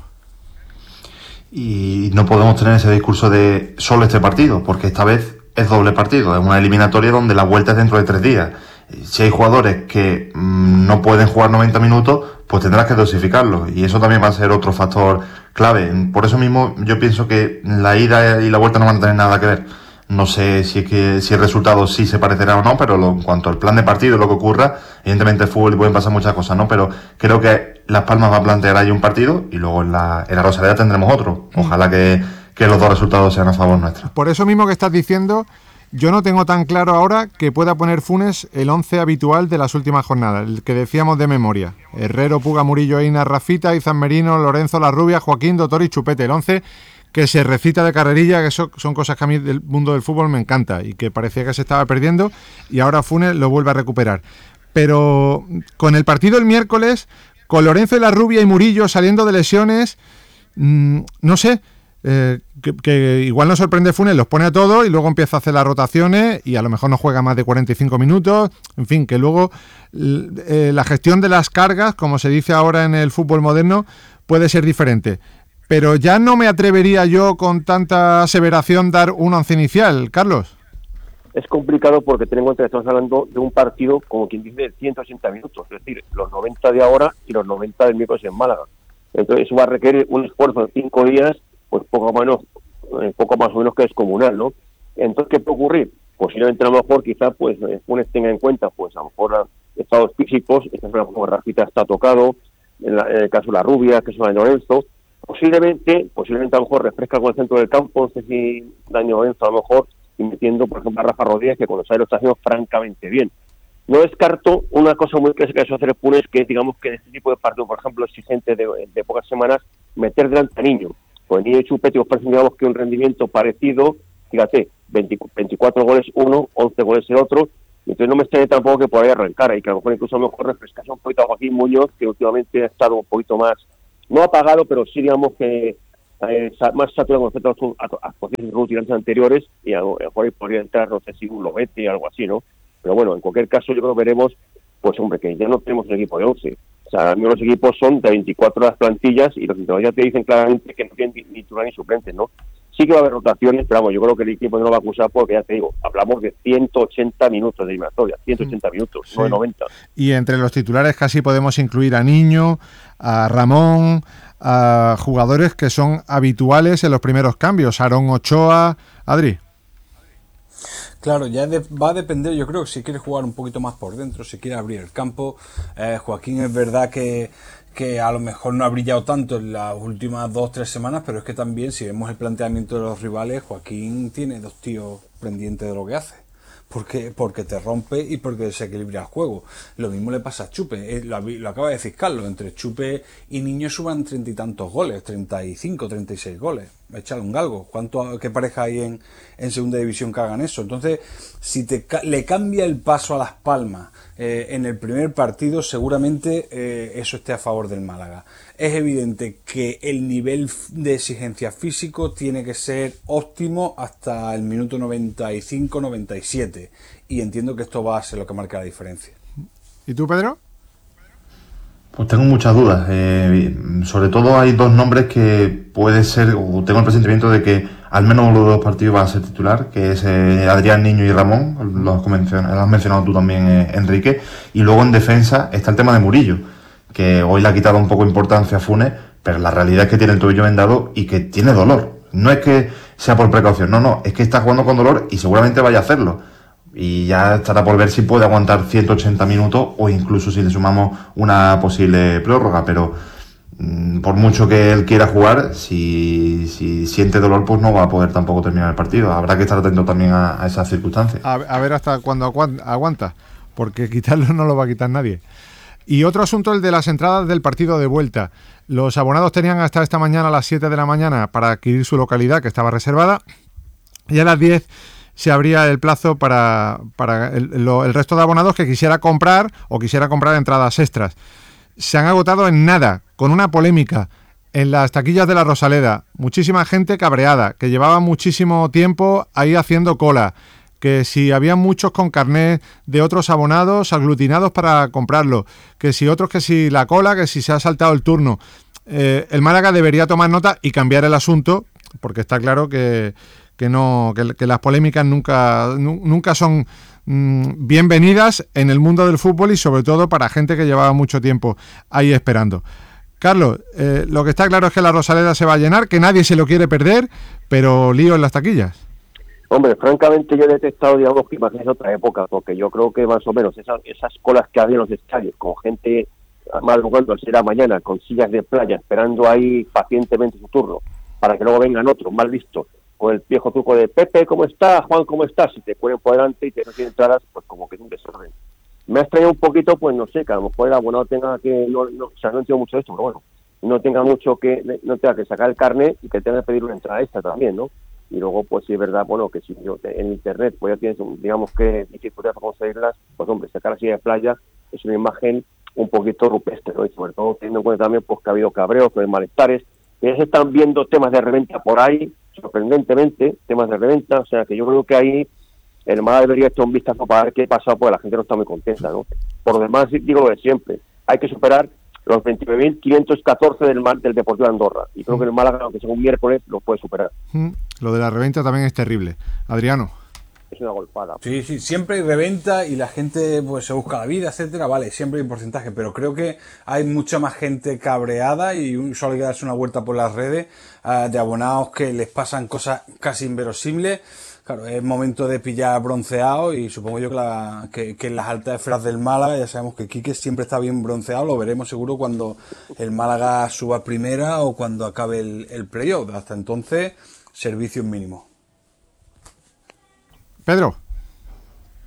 Speaker 6: Y no podemos tener ese discurso de solo este partido, porque esta vez es doble partido, es una eliminatoria donde la vuelta es dentro de tres días. Si hay jugadores que mmm, no pueden jugar noventa minutos, pues tendrás que dosificarlos, y eso también va a ser otro factor clave. Por eso mismo yo pienso que la ida y la vuelta no van a tener nada que ver. No sé si es que si el resultado sí se parecerá o no, pero lo, en cuanto al plan de partido y lo que ocurra, evidentemente en fútbol pueden pasar muchas cosas, ¿no? Pero creo que Las Palmas va a plantear ahí un partido y luego en la, en la Rosaleda tendremos otro. Ojalá que, que los dos resultados sean a favor nuestro.
Speaker 33: Por eso mismo que estás diciendo, yo no tengo tan claro ahora que pueda poner Funes el once habitual de las últimas jornadas, el que decíamos de memoria. Herrero, Puga, Murillo, Eina, Rafita, Izan Merino, Lorenzo, La Rubia, Joaquín, Doctor y Chupete. El once que se recita de carrerilla, que eso son cosas que a mí del mundo del fútbol me encanta y que parecía que se estaba perdiendo, y ahora Funes lo vuelve a recuperar. Pero con el partido el miércoles, con Lorenzo y La Rubia y Murillo saliendo de lesiones, mmm, no sé... Eh, que, que igual nos sorprende Funes, los pone a todos y luego empieza a hacer las rotaciones y a lo mejor no juega más de cuarenta y cinco minutos, en fin, que luego eh, la gestión de las cargas, como se dice ahora en el fútbol moderno, puede ser diferente. Pero ya no me atrevería yo con tanta aseveración dar un once inicial, Carlos.
Speaker 3: Es complicado porque ten en cuenta que estamos hablando de un partido, como quien dice, de ciento ochenta minutos, es decir, los noventa de ahora y los noventa del miércoles en Málaga. Entonces eso va a requerir un esfuerzo de cinco días, pues poco menos, eh, poco más o menos que descomunal, ¿no? Entonces, ¿qué puede ocurrir? Posiblemente a lo mejor quizá pues Funes tenga en cuenta pues a lo mejor estados físicos, esta semana como Rafita está tocado, en, la, en el caso de La Rubia, que es de Lorenzo, posiblemente, posiblemente a lo mejor refresca con el centro del campo, no sé si daño Lorenzo a lo mejor, y metiendo por ejemplo a Rafa Rodríguez, que con los años lo está haciendo francamente bien. No descarto una cosa muy clásica que suele hacer el Punes, que es, digamos, que en este tipo de partido, por ejemplo, exigente de, de pocas semanas, meter delante a Niño. Pues Niño y Chupete os parece, digamos, que un rendimiento parecido, fíjate, veinticuatro goles uno, once goles el otro, y entonces no me extraña tampoco que por ahí arrancara, y que a lo mejor incluso a lo mejor refrescase un poquito a Joaquín Muñoz, que últimamente ha estado un poquito más, no apagado, pero sí, digamos, que eh, más saturado con respecto a las posiciones rutilantes anteriores, y a lo mejor ahí podría entrar, no sé si un Lobete o algo así, ¿no? Pero bueno, en cualquier caso yo creo que veremos, pues hombre, que ya no tenemos un equipo de once. O sea, a mí los equipos son de veinticuatro las plantillas y los entrenadores ya te dicen claramente que no tienen ni, ni titular ni suplentes, ¿no? Sí que va a haber rotaciones, pero vamos, yo creo que el equipo no lo va a acusar porque ya te digo, hablamos de ciento ochenta minutos de eliminatoria, ciento ochenta minutos,
Speaker 33: Sí.
Speaker 3: no de noventa.
Speaker 33: Y entre los titulares casi podemos incluir a Niño, a Ramón, a jugadores que son habituales en los primeros cambios, Aarón Ochoa, Adri.
Speaker 5: Claro, ya de, va a depender, yo creo que si quiere jugar un poquito más por dentro, si quiere abrir el campo. Eh, Joaquín es verdad que, que a lo mejor no ha brillado tanto en las últimas dos o tres semanas, pero es que también si vemos el planteamiento de los rivales, Joaquín tiene dos tíos pendientes de lo que hace. Porque, porque te rompe y porque desequilibra el juego. Lo mismo le pasa a Chupe, eh, lo, lo acaba de decir Carlos, entre Chupe y Niño suban treinta y tantos goles, treinta y cinco, treinta y seis goles. Échale un galgo. ¿Cuánto, qué pareja hay en, en segunda división que hagan eso? Entonces, si te le cambia el paso a Las Palmas eh, en el primer partido, seguramente eh, eso esté a favor del Málaga. Es evidente que el nivel de exigencia físico tiene que ser óptimo hasta el minuto noventa y cinco noventa y siete, y entiendo que esto va a ser lo que marca la diferencia.
Speaker 33: ¿Y tú, Pedro?
Speaker 6: Pues tengo muchas dudas. Eh, sobre todo hay dos nombres que puede ser, o tengo el presentimiento de que al menos uno de los partidos va a ser titular, que es eh, Adrián Niño y Ramón, los has mencionado, los has mencionado tú también, eh, Enrique. Y luego en defensa está el tema de Murillo, que hoy le ha quitado un poco de importancia a Funes, pero la realidad es que tiene el tobillo vendado y que tiene dolor. No es que sea por precaución, no, no, es que está jugando con dolor y seguramente vaya a hacerlo. Y ya estará por ver si puede aguantar ciento ochenta minutos o incluso si le sumamos una posible prórroga, pero mmm, por mucho que él quiera jugar, si, si siente dolor, pues no va a poder tampoco terminar el partido. Habrá que estar atento también a, a esas circunstancias.
Speaker 33: A, a ver hasta cuándo aguanta, porque quitarlo no lo va a quitar nadie. Y otro asunto, el de las entradas del partido de vuelta. Los abonados tenían hasta esta mañana a las siete de la mañana para adquirir su localidad, que estaba reservada, y a las diez se abría el plazo para, para el, lo, el resto de abonados que quisiera comprar o quisiera comprar entradas extras. Se han agotado en nada, con una polémica en las taquillas de la Rosaleda. Muchísima gente cabreada, que llevaba muchísimo tiempo ahí haciendo cola, que si había muchos con carnet de otros abonados aglutinados para comprarlo, que si otros, que si la cola, que si se ha saltado el turno. Eh, el Málaga debería tomar nota y cambiar el asunto, porque está claro que que no que, que las polémicas nunca nunca son mmm, bienvenidas en el mundo del fútbol y sobre todo para gente que llevaba mucho tiempo ahí esperando. Carlos, eh, lo que está claro es que la Rosaleda se va a llenar, que nadie se lo quiere perder, pero lío en las taquillas.
Speaker 3: Hombre, francamente yo he detectado, digamos, que imagínate otra época, porque yo creo que más o menos esas, esas colas que había en los estadios, con gente madrugando al ser a mañana, con sillas de playa, esperando ahí pacientemente su turno, para que luego vengan otros mal listos, con el viejo truco de Pepe, ¿cómo está? Juan, ¿cómo estás? Si te ponen por delante y te no tienen entradas, pues como que es un desorden. Me ha extrañado un poquito, pues no sé, que a lo mejor el abonado tenga que, no, no, o sea, no entiendo mucho de esto, pero bueno, no tenga mucho que, no tenga que sacar el carnet y que tenga que pedir una entrada extra también, ¿no? Y luego, pues sí es verdad, bueno, que si yo te, en internet, pues ya tienes, digamos que dificultad para conseguirlas, pues hombre, sacar así de playa es una imagen un poquito rupestre, ¿no? Y sobre todo teniendo en cuenta también, pues que ha habido cabreos, que hay malestares, que se están viendo temas de reventa por ahí, sorprendentemente, temas de reventa, o sea que yo creo que ahí el Málaga debería echar un vistazo para ver qué pasa, pues la gente no está muy contenta, ¿no? Por lo demás, digo lo de siempre, hay que superar los veintinueve mil quinientos catorce del, del Deportivo de Andorra, y creo que el Málaga, aunque sea un miércoles, lo puede superar.
Speaker 33: Mm, lo de la reventa también es terrible. Adriano.
Speaker 3: Es una golpada.
Speaker 5: Sí, sí, siempre hay reventa y la gente pues se busca la vida, etcétera, vale, siempre hay un porcentaje, pero creo que hay mucha más gente cabreada y solo hay que darse una vuelta por las redes uh, de abonados que les pasan cosas casi inverosímiles. Claro, es momento de pillar bronceado y supongo yo que, la, que, que en las altas esferas del Málaga, ya sabemos que Quique siempre está bien bronceado, lo veremos seguro cuando el Málaga suba primera o cuando acabe el, el playoff. Hasta entonces, servicio mínimo.
Speaker 33: Pedro.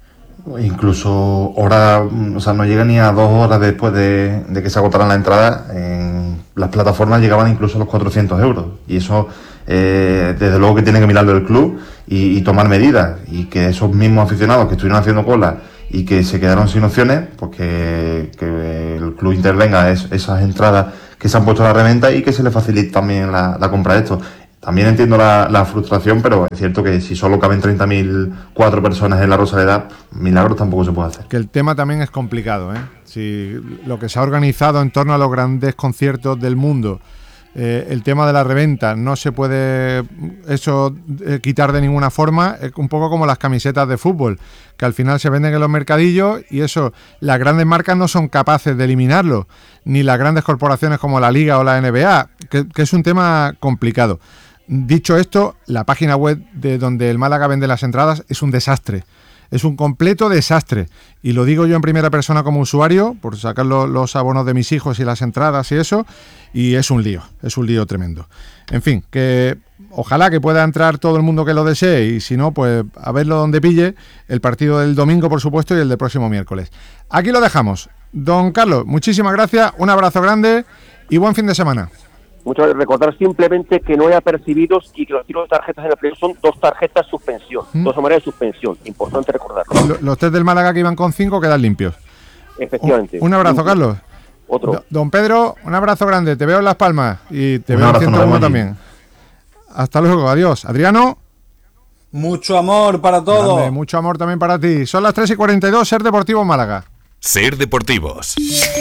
Speaker 6: incluso hora, o sea, no llega ni a dos horas después de, de que se agotaran la entrada, en las plataformas llegaban incluso a los cuatrocientos euros. Y eso, eh, desde luego que tiene que mirarlo el club y, y tomar medidas. Y que esos mismos aficionados que estuvieron haciendo cola y que se quedaron sin opciones, pues que, que el club intervenga es, esas entradas que se han puesto a la reventa y que se le facilite también la, la compra de esto. También entiendo la, la frustración, pero es cierto que si solo caben treinta mil cuatro personas en la Rosaleda, milagros tampoco se puede hacer.
Speaker 33: Que el tema también es complicado, ¿eh? Si lo que se ha organizado en torno a los grandes conciertos del mundo, eh, el tema de la reventa, no se puede eso eh, quitar de ninguna forma, es un poco como las camisetas de fútbol, que al final se venden en los mercadillos y eso, las grandes marcas no son capaces de eliminarlo, ni las grandes corporaciones como la Liga o la N B A, que, que es un tema complicado. Dicho esto, la página web de donde el Málaga vende las entradas es un desastre. Es un completo desastre. Y lo digo yo en primera persona como usuario, por sacar lo, los abonos de mis hijos y las entradas y eso, y es un lío, es un lío tremendo. En fin, que ojalá que pueda entrar todo el mundo que lo desee, y si no, pues a verlo donde pille, el partido del domingo, por supuesto, y el del próximo miércoles. Aquí lo dejamos. Don Carlos, muchísimas gracias, un abrazo grande y buen fin de semana.
Speaker 3: Muchas veces recordar simplemente que no hay apercibidos y que los tiros de tarjetas en el playoff son dos tarjetas suspensión, ¿Mm? dos maneras de suspensión, importante recordarlo.
Speaker 33: Los, los tres del Málaga que iban con cinco quedan limpios.
Speaker 3: Efectivamente.
Speaker 33: Un, un abrazo, Carlos.
Speaker 3: Otro.
Speaker 33: Do, don Pedro, un abrazo grande, te veo en Las Palmas y te
Speaker 6: un
Speaker 33: veo en
Speaker 6: ciento
Speaker 33: ciento uno también. Hasta luego, adiós. Adriano.
Speaker 5: Mucho amor para todos.
Speaker 33: Grande, mucho amor también para ti. Son las tres y cuarenta y dos, Ser Deportivo Málaga.
Speaker 31: Ser Deportivos.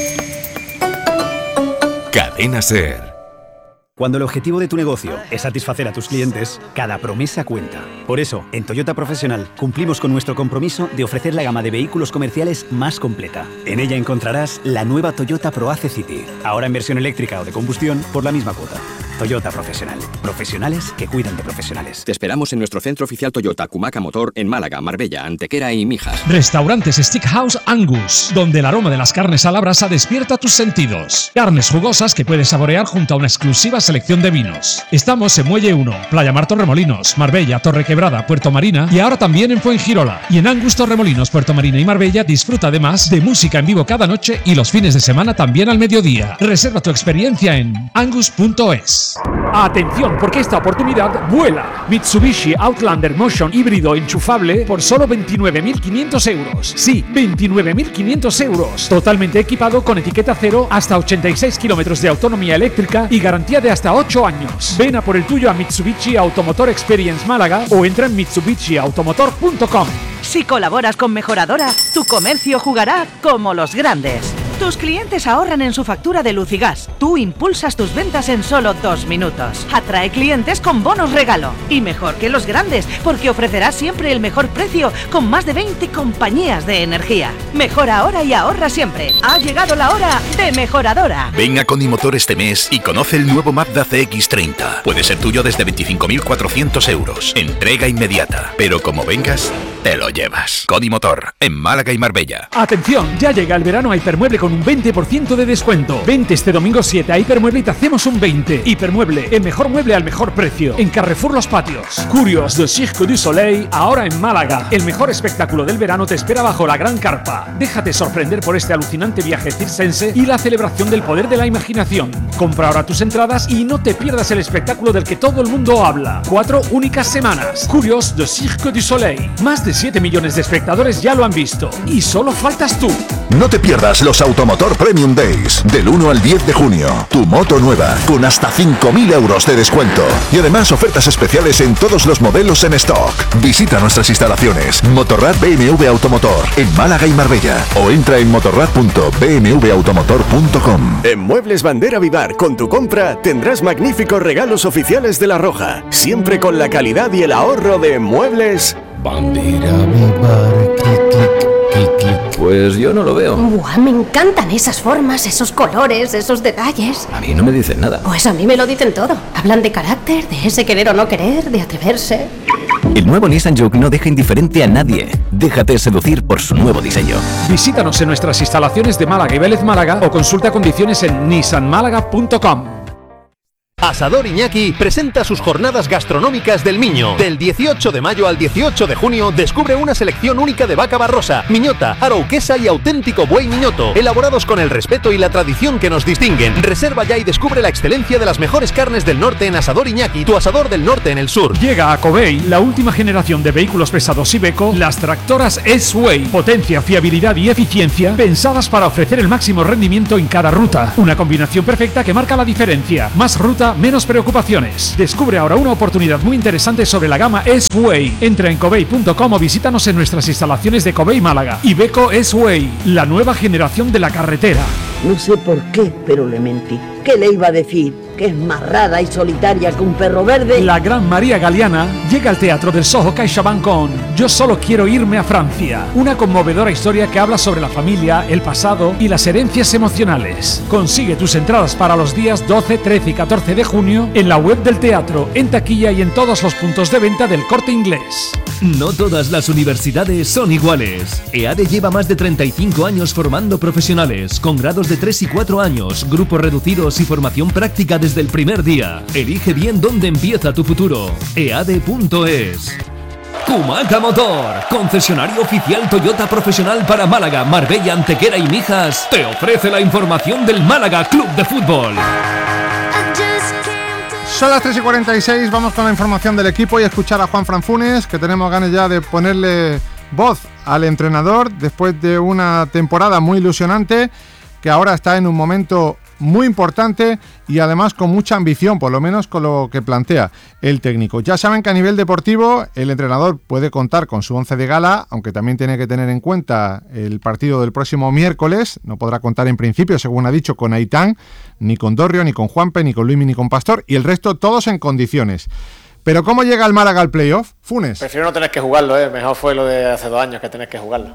Speaker 31: Cadena Ser.
Speaker 7: Cuando el objetivo de tu negocio es satisfacer a tus clientes, cada promesa cuenta. Por eso, en Toyota Profesional cumplimos con nuestro compromiso de ofrecer la gama de vehículos comerciales más completa. En ella encontrarás la nueva Toyota ProAce City, ahora en versión eléctrica o de combustión por la misma cuota. Toyota Profesional. Profesionales que cuidan de profesionales.
Speaker 8: Te esperamos en nuestro centro oficial Toyota Cumaca Motor en Málaga, Marbella, Antequera y Mijas.
Speaker 9: Restaurantes Steakhouse Angus, donde el aroma de las carnes a la brasa despierta tus sentidos. Carnes jugosas que puedes saborear junto a una exclusiva selección de vinos. Estamos en Muelle uno, Playa Mar Torremolinos, Marbella, Torrequebrada, Puerto Marina y ahora también en Fuengirola. Y en Angus Torremolinos, Puerto Marina y Marbella disfruta además de música en vivo cada noche y los fines de semana también al mediodía. Reserva tu experiencia en angus punto es.
Speaker 10: Atención, porque esta oportunidad vuela. Mitsubishi Outlander Motion híbrido enchufable por solo veintinueve mil quinientos euros. Sí, veintinueve mil quinientos euros. Totalmente equipado con etiqueta cero, hasta ochenta y seis kilómetros de autonomía eléctrica y garantía de hasta ocho años. Ven a por el tuyo a Mitsubishi Automotor Experience Málaga o entra en mitsubishi automotor punto com.
Speaker 11: Si colaboras con Mejoradora, tu comercio jugará como los grandes. Tus clientes ahorran en su factura de luz y gas. Tú impulsas tus ventas en solo dos minutos. Atrae clientes con bonos regalo. Y mejor que los grandes, porque ofrecerás siempre el mejor precio con más de veinte compañías de energía. Mejora ahora y ahorra siempre. Ha llegado la hora de Mejoradora.
Speaker 31: Ven a Conimotor este mes y conoce el nuevo Mazda C X treinta. Puede ser tuyo desde veinticinco mil cuatrocientos euros. Entrega inmediata. Pero como vengas, te lo llevas. Conimotor, en Málaga y Marbella.
Speaker 10: Atención, ya llega el verano a Hipermueble con un veinte por ciento de descuento. Vente este domingo siete a Hipermueble y te hacemos un veinte. Hipermueble, el mejor mueble al mejor precio. En Carrefour Los Patios. Curios de Cirque du Soleil, ahora en Málaga. El mejor espectáculo del verano te espera bajo la gran carpa. Déjate sorprender por este alucinante viaje circense y la celebración del poder de la imaginación. Compra ahora tus entradas y no te pierdas el espectáculo del que todo el mundo habla. Cuatro únicas semanas. Curios de Cirque du Soleil. Más de siete millones de espectadores ya lo han visto. Y solo faltas tú.
Speaker 31: No te pierdas los Automotor Premium Days del uno al diez de junio. Tu moto nueva con hasta cinco mil euros de descuento. Y además ofertas especiales en todos los modelos en stock. Visita nuestras instalaciones Motorrad B M W Automotor en Málaga y Marbella o entra en motorrad punto b m w automotor punto com.
Speaker 12: En Muebles Bandera Vivar, con tu compra tendrás magníficos regalos oficiales de La Roja. Siempre con la calidad y el ahorro de Muebles
Speaker 13: Bandera Vivar. Clic, clic. Pues yo no lo veo.
Speaker 14: Buah, me encantan esas formas, esos colores, esos detalles.
Speaker 13: A mí no me dicen nada.
Speaker 14: Pues a mí me lo dicen todo. Hablan de carácter, de ese querer o no querer, de atreverse.
Speaker 31: El nuevo Nissan Juke no deja indiferente a nadie. Déjate seducir por su nuevo diseño.
Speaker 10: Visítanos en nuestras instalaciones de Málaga y Vélez Málaga o consulta condiciones en nissan málaga punto com.
Speaker 1: Asador Iñaki presenta sus jornadas gastronómicas del Miño. Del dieciocho de mayo al dieciocho de junio descubre una selección única de vaca barrosa, miñota, arauquesa y auténtico buey miñoto, elaborados con el respeto y la tradición que nos distinguen. Reserva ya y descubre la excelencia de las mejores carnes del norte en Asador Iñaki, tu asador del norte en el sur.
Speaker 10: Llega a Covey la última generación de vehículos pesados Iveco, las tractoras S-Way. Potencia, fiabilidad y eficiencia pensadas para ofrecer el máximo rendimiento en cada ruta. Una combinación perfecta que marca la diferencia. Más ruta, menos preocupaciones. Descubre ahora una oportunidad muy interesante sobre la gama S-Way. Entra en covey punto com o visítanos en nuestras instalaciones de Covey Málaga. Iveco S-Way, la nueva generación de la carretera.
Speaker 15: No sé por qué, pero le mentí. ¿Qué le iba a decir? Que es más rara y solitaria que un perro verde.
Speaker 10: La gran María Galeana llega al Teatro del Soho CaixaBank con Yo solo quiero irme a Francia. Una conmovedora historia que habla sobre la familia, el pasado y las herencias emocionales. Consigue tus entradas para los días doce, trece y catorce de junio en la web del teatro, en taquilla y en todos los puntos de venta del Corte Inglés.
Speaker 16: No todas las universidades son iguales. EADE lleva más de treinta y cinco años formando profesionales, con grados de tres y cuatro años, grupos reducidos y formación práctica desde el primer día. Elige bien dónde empieza tu futuro. E A D E punto es. Kumaca Motor, concesionario oficial Toyota profesional para Málaga, Marbella, Antequera y Mijas, te ofrece la información del Málaga Club de Fútbol.
Speaker 33: Son las tres y cuarenta y seis, vamos con la información del equipo y escuchar a Juanfran Funes, que tenemos ganas ya de ponerle voz al entrenador después de una temporada muy ilusionante, que ahora está en un momento muy importante y además con mucha ambición, por lo menos con lo que plantea el técnico. Ya saben que a nivel deportivo el entrenador puede contar con su once de gala, aunque también tiene que tener en cuenta el partido del próximo miércoles. No podrá contar en principio, según ha dicho, con Aitán, ni con Dorrio, ni con Juanpe, ni con Luimi, ni con Pastor, y el resto todos en condiciones. Pero ¿cómo llega el Málaga al playoff, Funes?
Speaker 17: Prefiero no tener que jugarlo, ¿eh? Mejor fue lo de hace dos años que tener que jugarlo.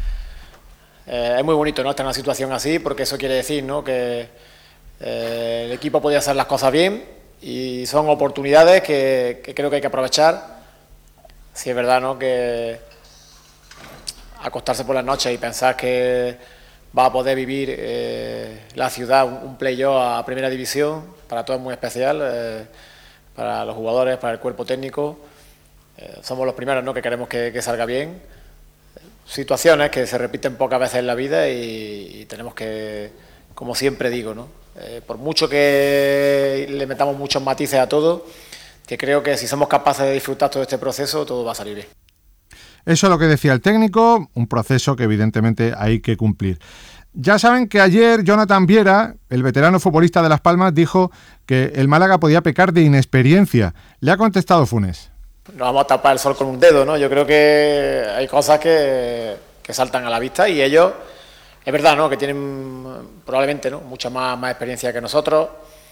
Speaker 17: Eh, es muy bonito, ¿no?, estar en una situación así, porque eso quiere decir, ¿no?, que eh, el equipo podía hacer las cosas bien y son oportunidades que, que creo que hay que aprovechar. Si es verdad, ¿no?, que acostarse por las noches y pensar que va a poder vivir eh, la ciudad un, un playoff a primera división, para todos es muy especial, eh, para los jugadores, para el cuerpo técnico. Eh, somos los primeros, ¿no?, que queremos que, que salga bien. Situaciones que se repiten pocas veces en la vida y, y tenemos que, como siempre digo, ¿no?, eh, por mucho que le metamos muchos matices a todo, que creo que si somos capaces de disfrutar todo este proceso, todo va a salir bien.
Speaker 33: Eso es lo que decía el técnico, un proceso que evidentemente hay que cumplir. Ya saben que ayer Jonathan Viera, el veterano futbolista de Las Palmas, dijo que el Málaga podía pecar de inexperiencia. Le ha contestado Funes.
Speaker 17: No vamos a tapar el sol con un dedo, ¿no? Yo creo que hay cosas que, que saltan a la vista y ellos, es verdad, ¿no?, que tienen probablemente, ¿no?, mucha más, más experiencia que nosotros.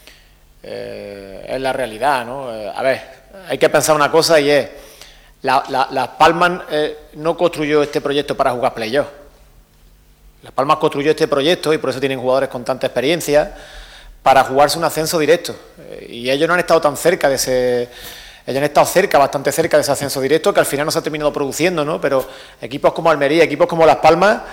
Speaker 17: Eh, es la realidad, ¿no? Eh, a ver, hay que pensar una cosa y es, la, la, Las Palmas eh, no construyó este proyecto para jugar playoff. Las Palmas construyó este proyecto y por eso tienen jugadores con tanta experiencia para jugarse un ascenso directo. Eh, y ellos no han estado tan cerca de ese... Ellos han estado cerca, bastante cerca de ese ascenso directo, que al final no se ha terminado produciendo, ¿no? Pero equipos como Almería, equipos como Las Palmas,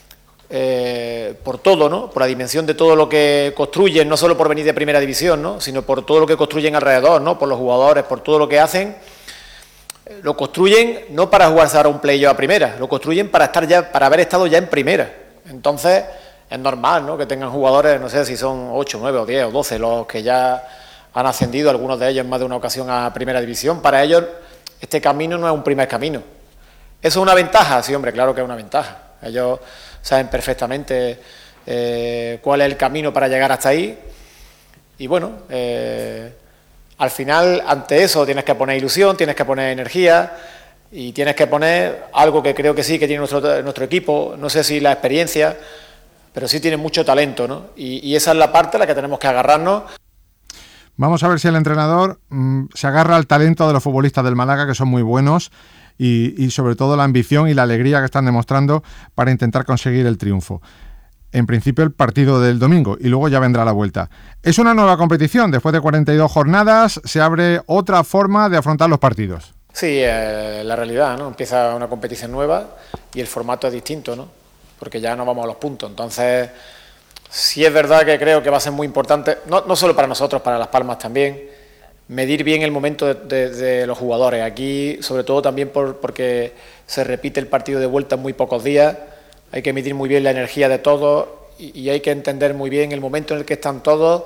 Speaker 17: eh, por todo, ¿no?, por la dimensión de todo lo que construyen, no solo por venir de primera división, ¿no?, sino por todo lo que construyen alrededor, ¿no?, por los jugadores, por todo lo que hacen, lo construyen no para jugarse ahora un playoff a primera, lo construyen para estar ya, para haber estado ya en primera. Entonces es normal, ¿no?, que tengan jugadores, no sé si son ocho, nueve o diez o doce los que ya han ascendido, algunos de ellos en más de una ocasión a primera división. Para ellos este camino no es un primer camino. ¿Eso es una ventaja? Sí, hombre, claro que es una ventaja. Ellos saben perfectamente eh, cuál es el camino para llegar hasta ahí y bueno, eh, al final ante eso tienes que poner ilusión, tienes que poner energía y tienes que poner algo que creo que sí que tiene nuestro, nuestro equipo, no sé si la experiencia, pero sí tiene mucho talento, ¿no? Y, y esa es la parte a la que tenemos que agarrarnos.
Speaker 33: Vamos a ver si el entrenador mmm, se agarra al talento de los futbolistas del Málaga, que son muy buenos, y, y sobre todo la ambición y la alegría que están demostrando para intentar conseguir el triunfo. En principio el partido del domingo y luego ya vendrá la vuelta. Es una nueva competición, después de cuarenta y dos jornadas se abre otra forma de afrontar los partidos.
Speaker 17: Sí, eh, la realidad, ¿no? Empieza una competición nueva y el formato es distinto, ¿no? Porque ya no vamos a los puntos, entonces Sí es verdad que creo que va a ser muy importante, no, no solo para nosotros, para Las Palmas también, medir bien el momento de, de, de los jugadores. Aquí, sobre todo también por, porque se repite el partido de vuelta en muy pocos días, hay que medir muy bien la energía de todos y, y hay que entender muy bien el momento en el que están todos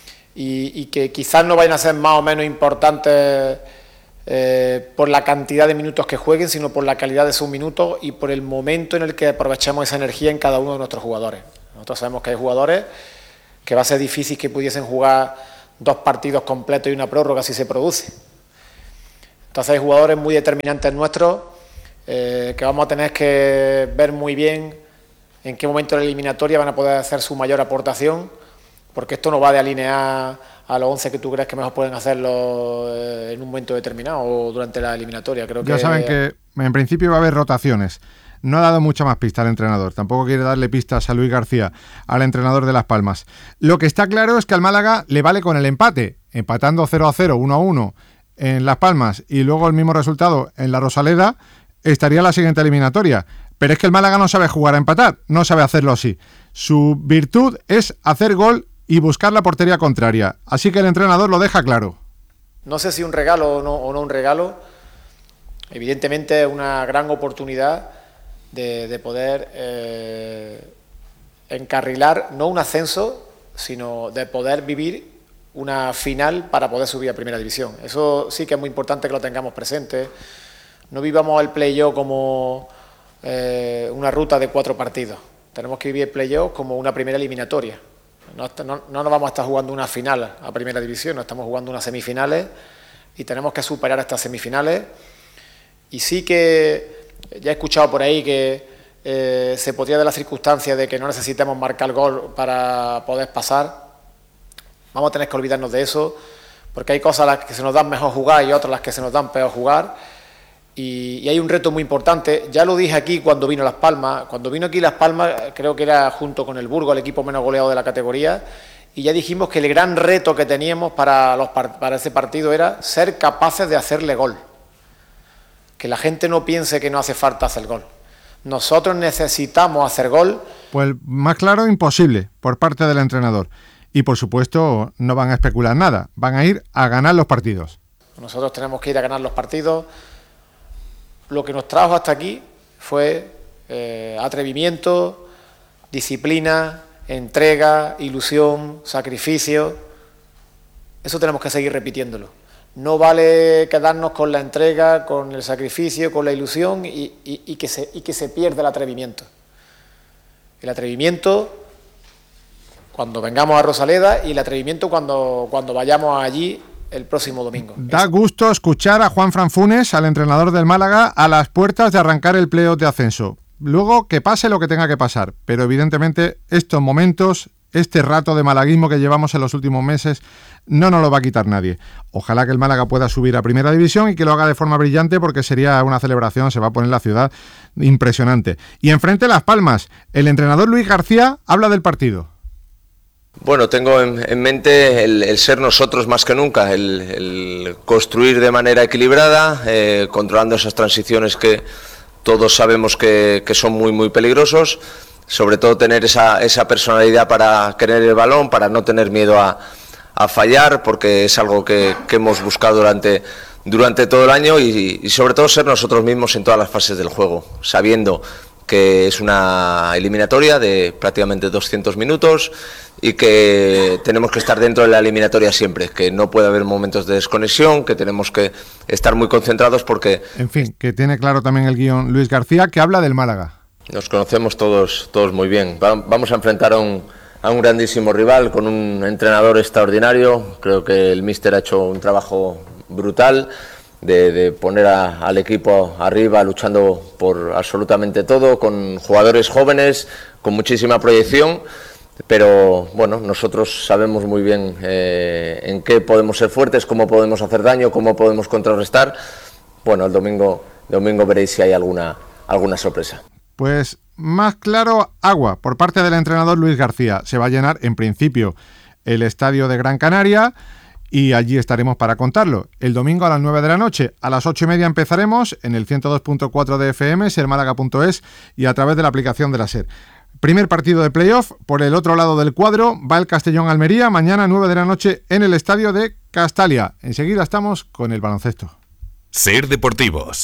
Speaker 17: y, y que quizás no vayan a ser más o menos importantes eh, por la cantidad de minutos que jueguen, sino por la calidad de sus minutos y por el momento en el que aprovechamos esa energía en cada uno de nuestros jugadores. Nosotros sabemos que hay jugadores que va a ser difícil que pudiesen jugar dos partidos completos y una prórroga si se produce. Entonces hay jugadores muy determinantes nuestros eh, que vamos a tener que ver muy bien en qué momento de la eliminatoria van a poder hacer su mayor aportación, porque esto no va de alinear a los once que tú crees que mejor pueden hacerlo eh, en un momento determinado o durante la eliminatoria. Creo
Speaker 33: ya
Speaker 17: que
Speaker 33: saben que en principio va a haber rotaciones. No ha dado mucha más pista al entrenador, tampoco quiere darle pistas a Luis García, al entrenador de Las Palmas. Lo que está claro es que al Málaga le vale con el empate, empatando cero a cero, uno a uno en Las Palmas y luego el mismo resultado en la Rosaleda, estaría la siguiente eliminatoria. Pero es que el Málaga no sabe jugar a empatar, no sabe hacerlo así. Su virtud es hacer gol y buscar la portería contraria, así que el entrenador lo deja claro.
Speaker 17: No sé si un regalo o no, o no un regalo, evidentemente es una gran oportunidad De, de poder eh, encarrilar no un ascenso, sino de poder vivir una final para poder subir a Primera División. Eso sí que es muy importante que lo tengamos presente. No vivamos el play-off como eh, una ruta de cuatro partidos. Tenemos que vivir el play-off como una primera eliminatoria. No, no, no nos vamos a estar jugando una final a Primera División, no estamos jugando unas semifinales y tenemos que superar estas semifinales. Y sí que ya he escuchado por ahí que eh, se podría dar la circunstancia de que no necesitemos marcar gol para poder pasar. Vamos a tener que olvidarnos de eso, porque hay cosas a las que se nos dan mejor jugar y otras a las que se nos dan peor jugar. Y, y hay un reto muy importante. Ya lo dije aquí cuando vino Las Palmas. Cuando vino aquí Las Palmas, creo que era junto con el Burgos, el equipo menos goleado de la categoría. Y ya dijimos que el gran reto que teníamos para, los, para ese partido era ser capaces de hacerle gol. Que la gente no piense que no hace falta hacer gol. Nosotros necesitamos hacer gol.
Speaker 33: Pues más claro, imposible, por parte del entrenador. Y por supuesto, no van a especular nada, van a ir a ganar los partidos.
Speaker 17: Nosotros tenemos que ir a ganar los partidos. Lo que nos trajo hasta aquí fue eh, atrevimiento, disciplina, entrega, ilusión, sacrificio. Eso tenemos que seguir repitiéndolo. No vale quedarnos con la entrega, con el sacrificio, con la ilusión y, y, y, que, se, y que se pierda el atrevimiento. El atrevimiento cuando vengamos a Rosaleda y el atrevimiento cuando, cuando vayamos allí el próximo domingo.
Speaker 33: Da gusto escuchar a Juanfran Funes, al entrenador del Málaga, a las puertas de arrancar el playoff de ascenso. Luego que pase lo que tenga que pasar, pero evidentemente estos momentos, este rato de malaguismo que llevamos en los últimos meses, no nos lo va a quitar nadie. Ojalá que el Málaga pueda subir a Primera División y que lo haga de forma brillante, porque sería una celebración, se va a poner la ciudad impresionante. Y enfrente Las Palmas, el entrenador Luis García habla del partido.
Speaker 18: Bueno, tengo en, en mente el, el ser nosotros más que nunca, el, el construir de manera equilibrada, eh, controlando esas transiciones que todos sabemos que, que son muy muy peligrosos. Sobre todo tener esa, esa personalidad para querer el balón, para no tener miedo a, a fallar, porque es algo que, que hemos buscado durante, durante todo el año y, y sobre todo ser nosotros mismos en todas las fases del juego, sabiendo que es una eliminatoria de prácticamente doscientos minutos y que tenemos que estar dentro de la eliminatoria siempre, que no puede haber momentos de desconexión, que tenemos que estar muy concentrados porque...
Speaker 33: En fin, que tiene claro también el guión Luis García, que habla del Málaga.
Speaker 18: Nos conocemos todos, todos muy bien. Vamos a enfrentar a un, a un grandísimo rival con un entrenador extraordinario. Creo que el míster ha hecho un trabajo brutal de, de poner a, al equipo arriba luchando por absolutamente todo, con jugadores jóvenes, con muchísima proyección. Pero bueno, nosotros sabemos muy bien eh, en qué podemos ser fuertes, cómo podemos hacer daño, cómo podemos contrarrestar. Bueno, el domingo, domingo veréis si hay alguna, alguna sorpresa.
Speaker 33: Pues más claro, agua por parte del entrenador Luis García. Se va a llenar en principio el estadio de Gran Canaria y allí estaremos para contarlo. El domingo a las nueve de la noche, a las ocho y media empezaremos en el ciento dos punto cuatro de F M, ser málaga punto es y a través de la aplicación de la SER. Primer partido de playoff. Por el otro lado del cuadro va el Castellón-Almería, mañana nueve de la noche en el estadio de Castalia. Enseguida estamos con el baloncesto.
Speaker 4: Ser Deportivos.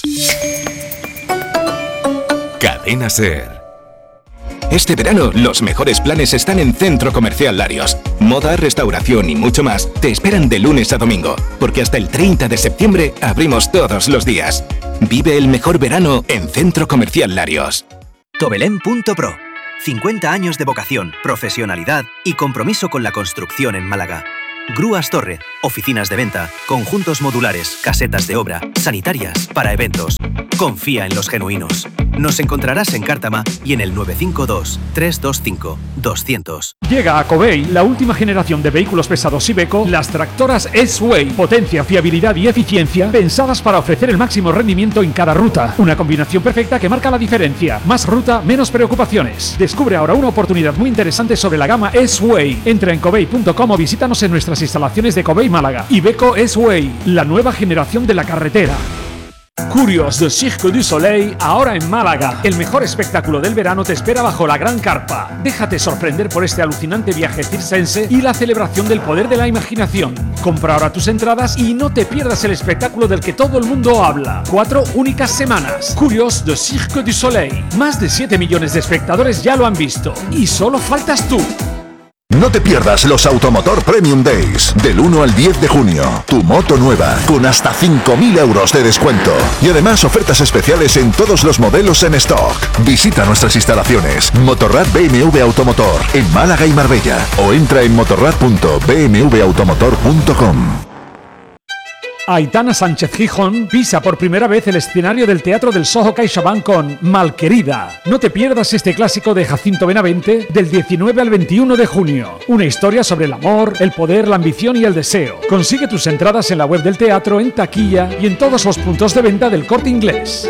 Speaker 4: Cadena Ser.
Speaker 19: Este verano, los mejores planes están en Centro Comercial Larios. Moda, restauración y mucho más te esperan de lunes a domingo, porque hasta el treinta de septiembre abrimos todos los días. Vive el mejor verano en Centro Comercial Larios.
Speaker 20: Tobelén punto pro. cincuenta años de vocación, profesionalidad y compromiso con la construcción en Málaga. Grúas Torre, oficinas de venta, conjuntos modulares, casetas de obra, sanitarias, para eventos. Confía en los genuinos. Nos encontrarás en Cártama y en el nueve cinco dos, tres dos cinco, dos cero cero.
Speaker 10: Llega a Covey la última generación de vehículos pesados Iveco, las tractoras S-Way. Potencia, fiabilidad y eficiencia pensadas para ofrecer el máximo rendimiento en cada ruta. Una combinación perfecta que marca la diferencia. Más ruta, menos preocupaciones. Descubre ahora una oportunidad muy interesante sobre la gama S-Way. Entra en covey punto com o visítanos en nuestras instalaciones de Covey Málaga. Iveco S-Way, la nueva generación de la carretera. Curios de Cirque du Soleil, ahora en Málaga. El mejor espectáculo del verano te espera bajo la gran carpa. Déjate sorprender por este alucinante viaje circense y la celebración del poder de la imaginación. Compra ahora tus entradas y no te pierdas el espectáculo del que todo el mundo habla. Cuatro únicas semanas. Curios de Cirque du Soleil. Más de siete millones de espectadores ya lo han visto. Y solo faltas tú.
Speaker 31: No te pierdas los Automotor Premium Days, del uno al diez de junio. Tu moto nueva, con hasta cinco mil euros de descuento. Y además ofertas especiales en todos los modelos en stock. Visita nuestras instalaciones, Motorrad B M W Automotor, en Málaga y Marbella. O entra en motorrad punto b m w automotor punto com.
Speaker 10: Aitana Sánchez Gijón pisa por primera vez el escenario del Teatro del Soho CaixaBank con Malquerida. No te pierdas este clásico de Jacinto Benavente del diecinueve al veintiuno de junio. Una historia sobre el amor, el poder, la ambición y el deseo. Consigue tus entradas en la web del teatro, en taquilla y en todos los puntos de venta del Corte Inglés.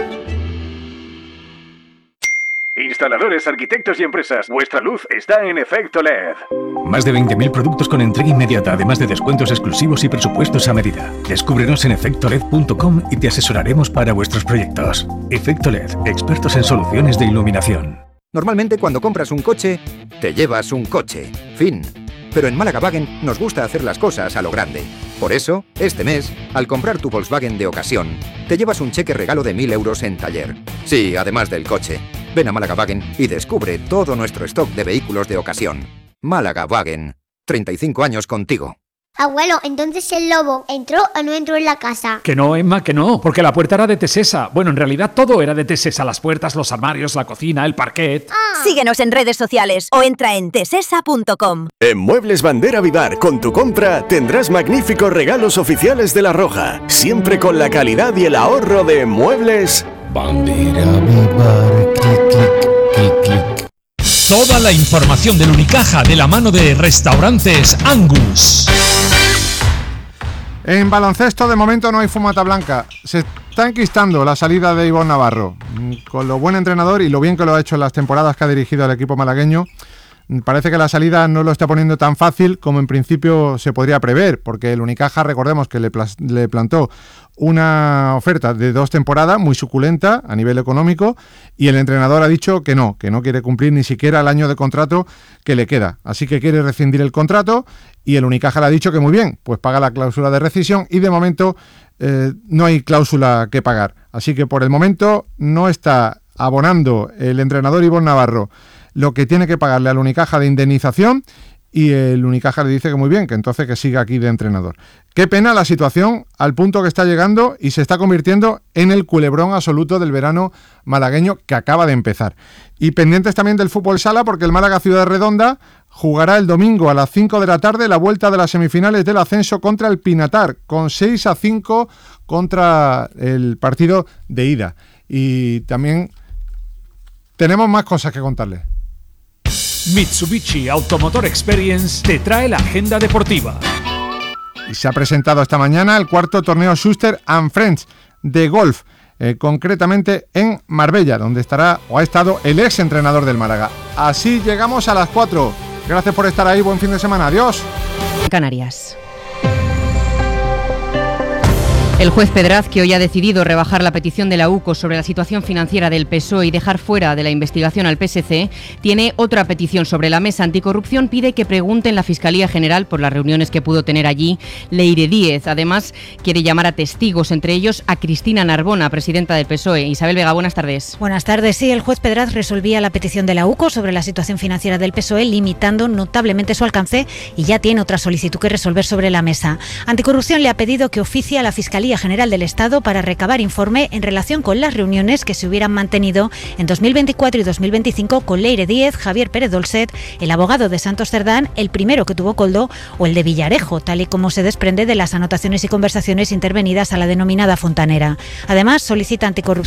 Speaker 2: Instaladores, arquitectos y empresas, vuestra luz está en Efecto L E D. Más de veinte mil productos con entrega inmediata, además de descuentos exclusivos y presupuestos a medida. Descúbrenos en efecto led punto com y te asesoraremos para vuestros proyectos. Efecto L E D, expertos en soluciones de iluminación.
Speaker 21: Normalmente cuando compras un coche, te llevas un coche. Fin. Pero en Málaga Wagen nos gusta hacer las cosas a lo grande. Por eso, este mes, al comprar tu Volkswagen de ocasión, te llevas un cheque regalo de mil euros en taller. Sí, además del coche. Ven a Málaga Wagen y descubre todo nuestro stock de vehículos de ocasión. Málaga Wagen. treinta y cinco años contigo.
Speaker 22: Abuelo, entonces el lobo entró o no entró en la casa.
Speaker 10: Que no, Emma, que no, porque la puerta era de Tesesa. Bueno, en realidad todo era de Tesesa, las puertas, los armarios, la cocina, el parquet.
Speaker 22: Ah.
Speaker 23: Síguenos en redes sociales o entra en tesesa punto com.
Speaker 12: En Muebles Bandera Vivar, con tu compra tendrás magníficos regalos oficiales de La Roja, siempre con la calidad y el ahorro de Muebles
Speaker 13: Bandera Vivar, clic, clic, clic, clic.
Speaker 9: Toda la información del Unicaja de la mano de Restaurantes Angus.
Speaker 33: En baloncesto de momento no hay fumata blanca. Se está enquistando la salida de Ivonne Navarro. Con lo buen entrenador y lo bien que lo ha hecho en las temporadas que ha dirigido al equipo malagueño, parece que la salida no lo está poniendo tan fácil como en principio se podría prever, porque el Unicaja, recordemos que le, plas- le plantó una oferta de dos temporadas muy suculenta a nivel económico y el entrenador ha dicho que no, que no quiere cumplir ni siquiera el año de contrato que le queda. Así que quiere rescindir el contrato y el Unicaja le ha dicho que muy bien, pues paga la cláusula de rescisión y de momento eh, no hay cláusula que pagar. Así que por el momento no está abonando el entrenador Ivonne Navarro lo que tiene que pagarle al Unicaja de indemnización y el Unicaja le dice que muy bien, que entonces que siga aquí de entrenador. Qué pena la situación al punto que está llegando y se está convirtiendo en el culebrón absoluto del verano malagueño que acaba de empezar. Y pendientes también del fútbol sala porque el Málaga Ciudad Redonda jugará el domingo a las cinco de la tarde la vuelta de las semifinales del ascenso contra el Pinatar, con seis a cinco contra el partido de ida. Y también tenemos más cosas que contarles.
Speaker 10: Mitsubishi Automotor Experience te trae la agenda deportiva.
Speaker 33: Y se ha presentado esta mañana el cuarto torneo Schuster and Friends de golf, eh, concretamente en Marbella, donde estará o ha estado el ex entrenador del Málaga. Así llegamos a las cuatro. Gracias por estar ahí, buen fin de semana, adiós.
Speaker 24: Canarias.
Speaker 3: El juez Pedraz, que hoy ha decidido rebajar la petición de la U C O sobre la situación financiera del P S O E y dejar fuera de la investigación al P S C, tiene otra petición sobre la mesa anticorrupción. Pide que pregunten la Fiscalía General por las reuniones que pudo tener allí Leire Díez. Además, quiere llamar a testigos, entre ellos a Cristina Narbona, presidenta del P S O E. Isabel Vega, buenas tardes.
Speaker 5: Buenas tardes. Sí, el juez Pedraz resolvía la petición de la U C O sobre la situación financiera del P S O E, limitando notablemente su alcance, y ya tiene otra solicitud que resolver sobre la mesa. Anticorrupción le ha pedido que oficie a la Fiscalía General del Estado para recabar informe en relación con las reuniones que se hubieran mantenido en dos mil veinticuatro y dos mil veinticinco con Leire Díez, Javier Pérez Dolcet, el abogado de Santos Cerdán, el primero que tuvo Coldo, o el de Villarejo, tal y como se desprende de las anotaciones y conversaciones intervenidas a la denominada Fontanera. Además, solicita anticorrupción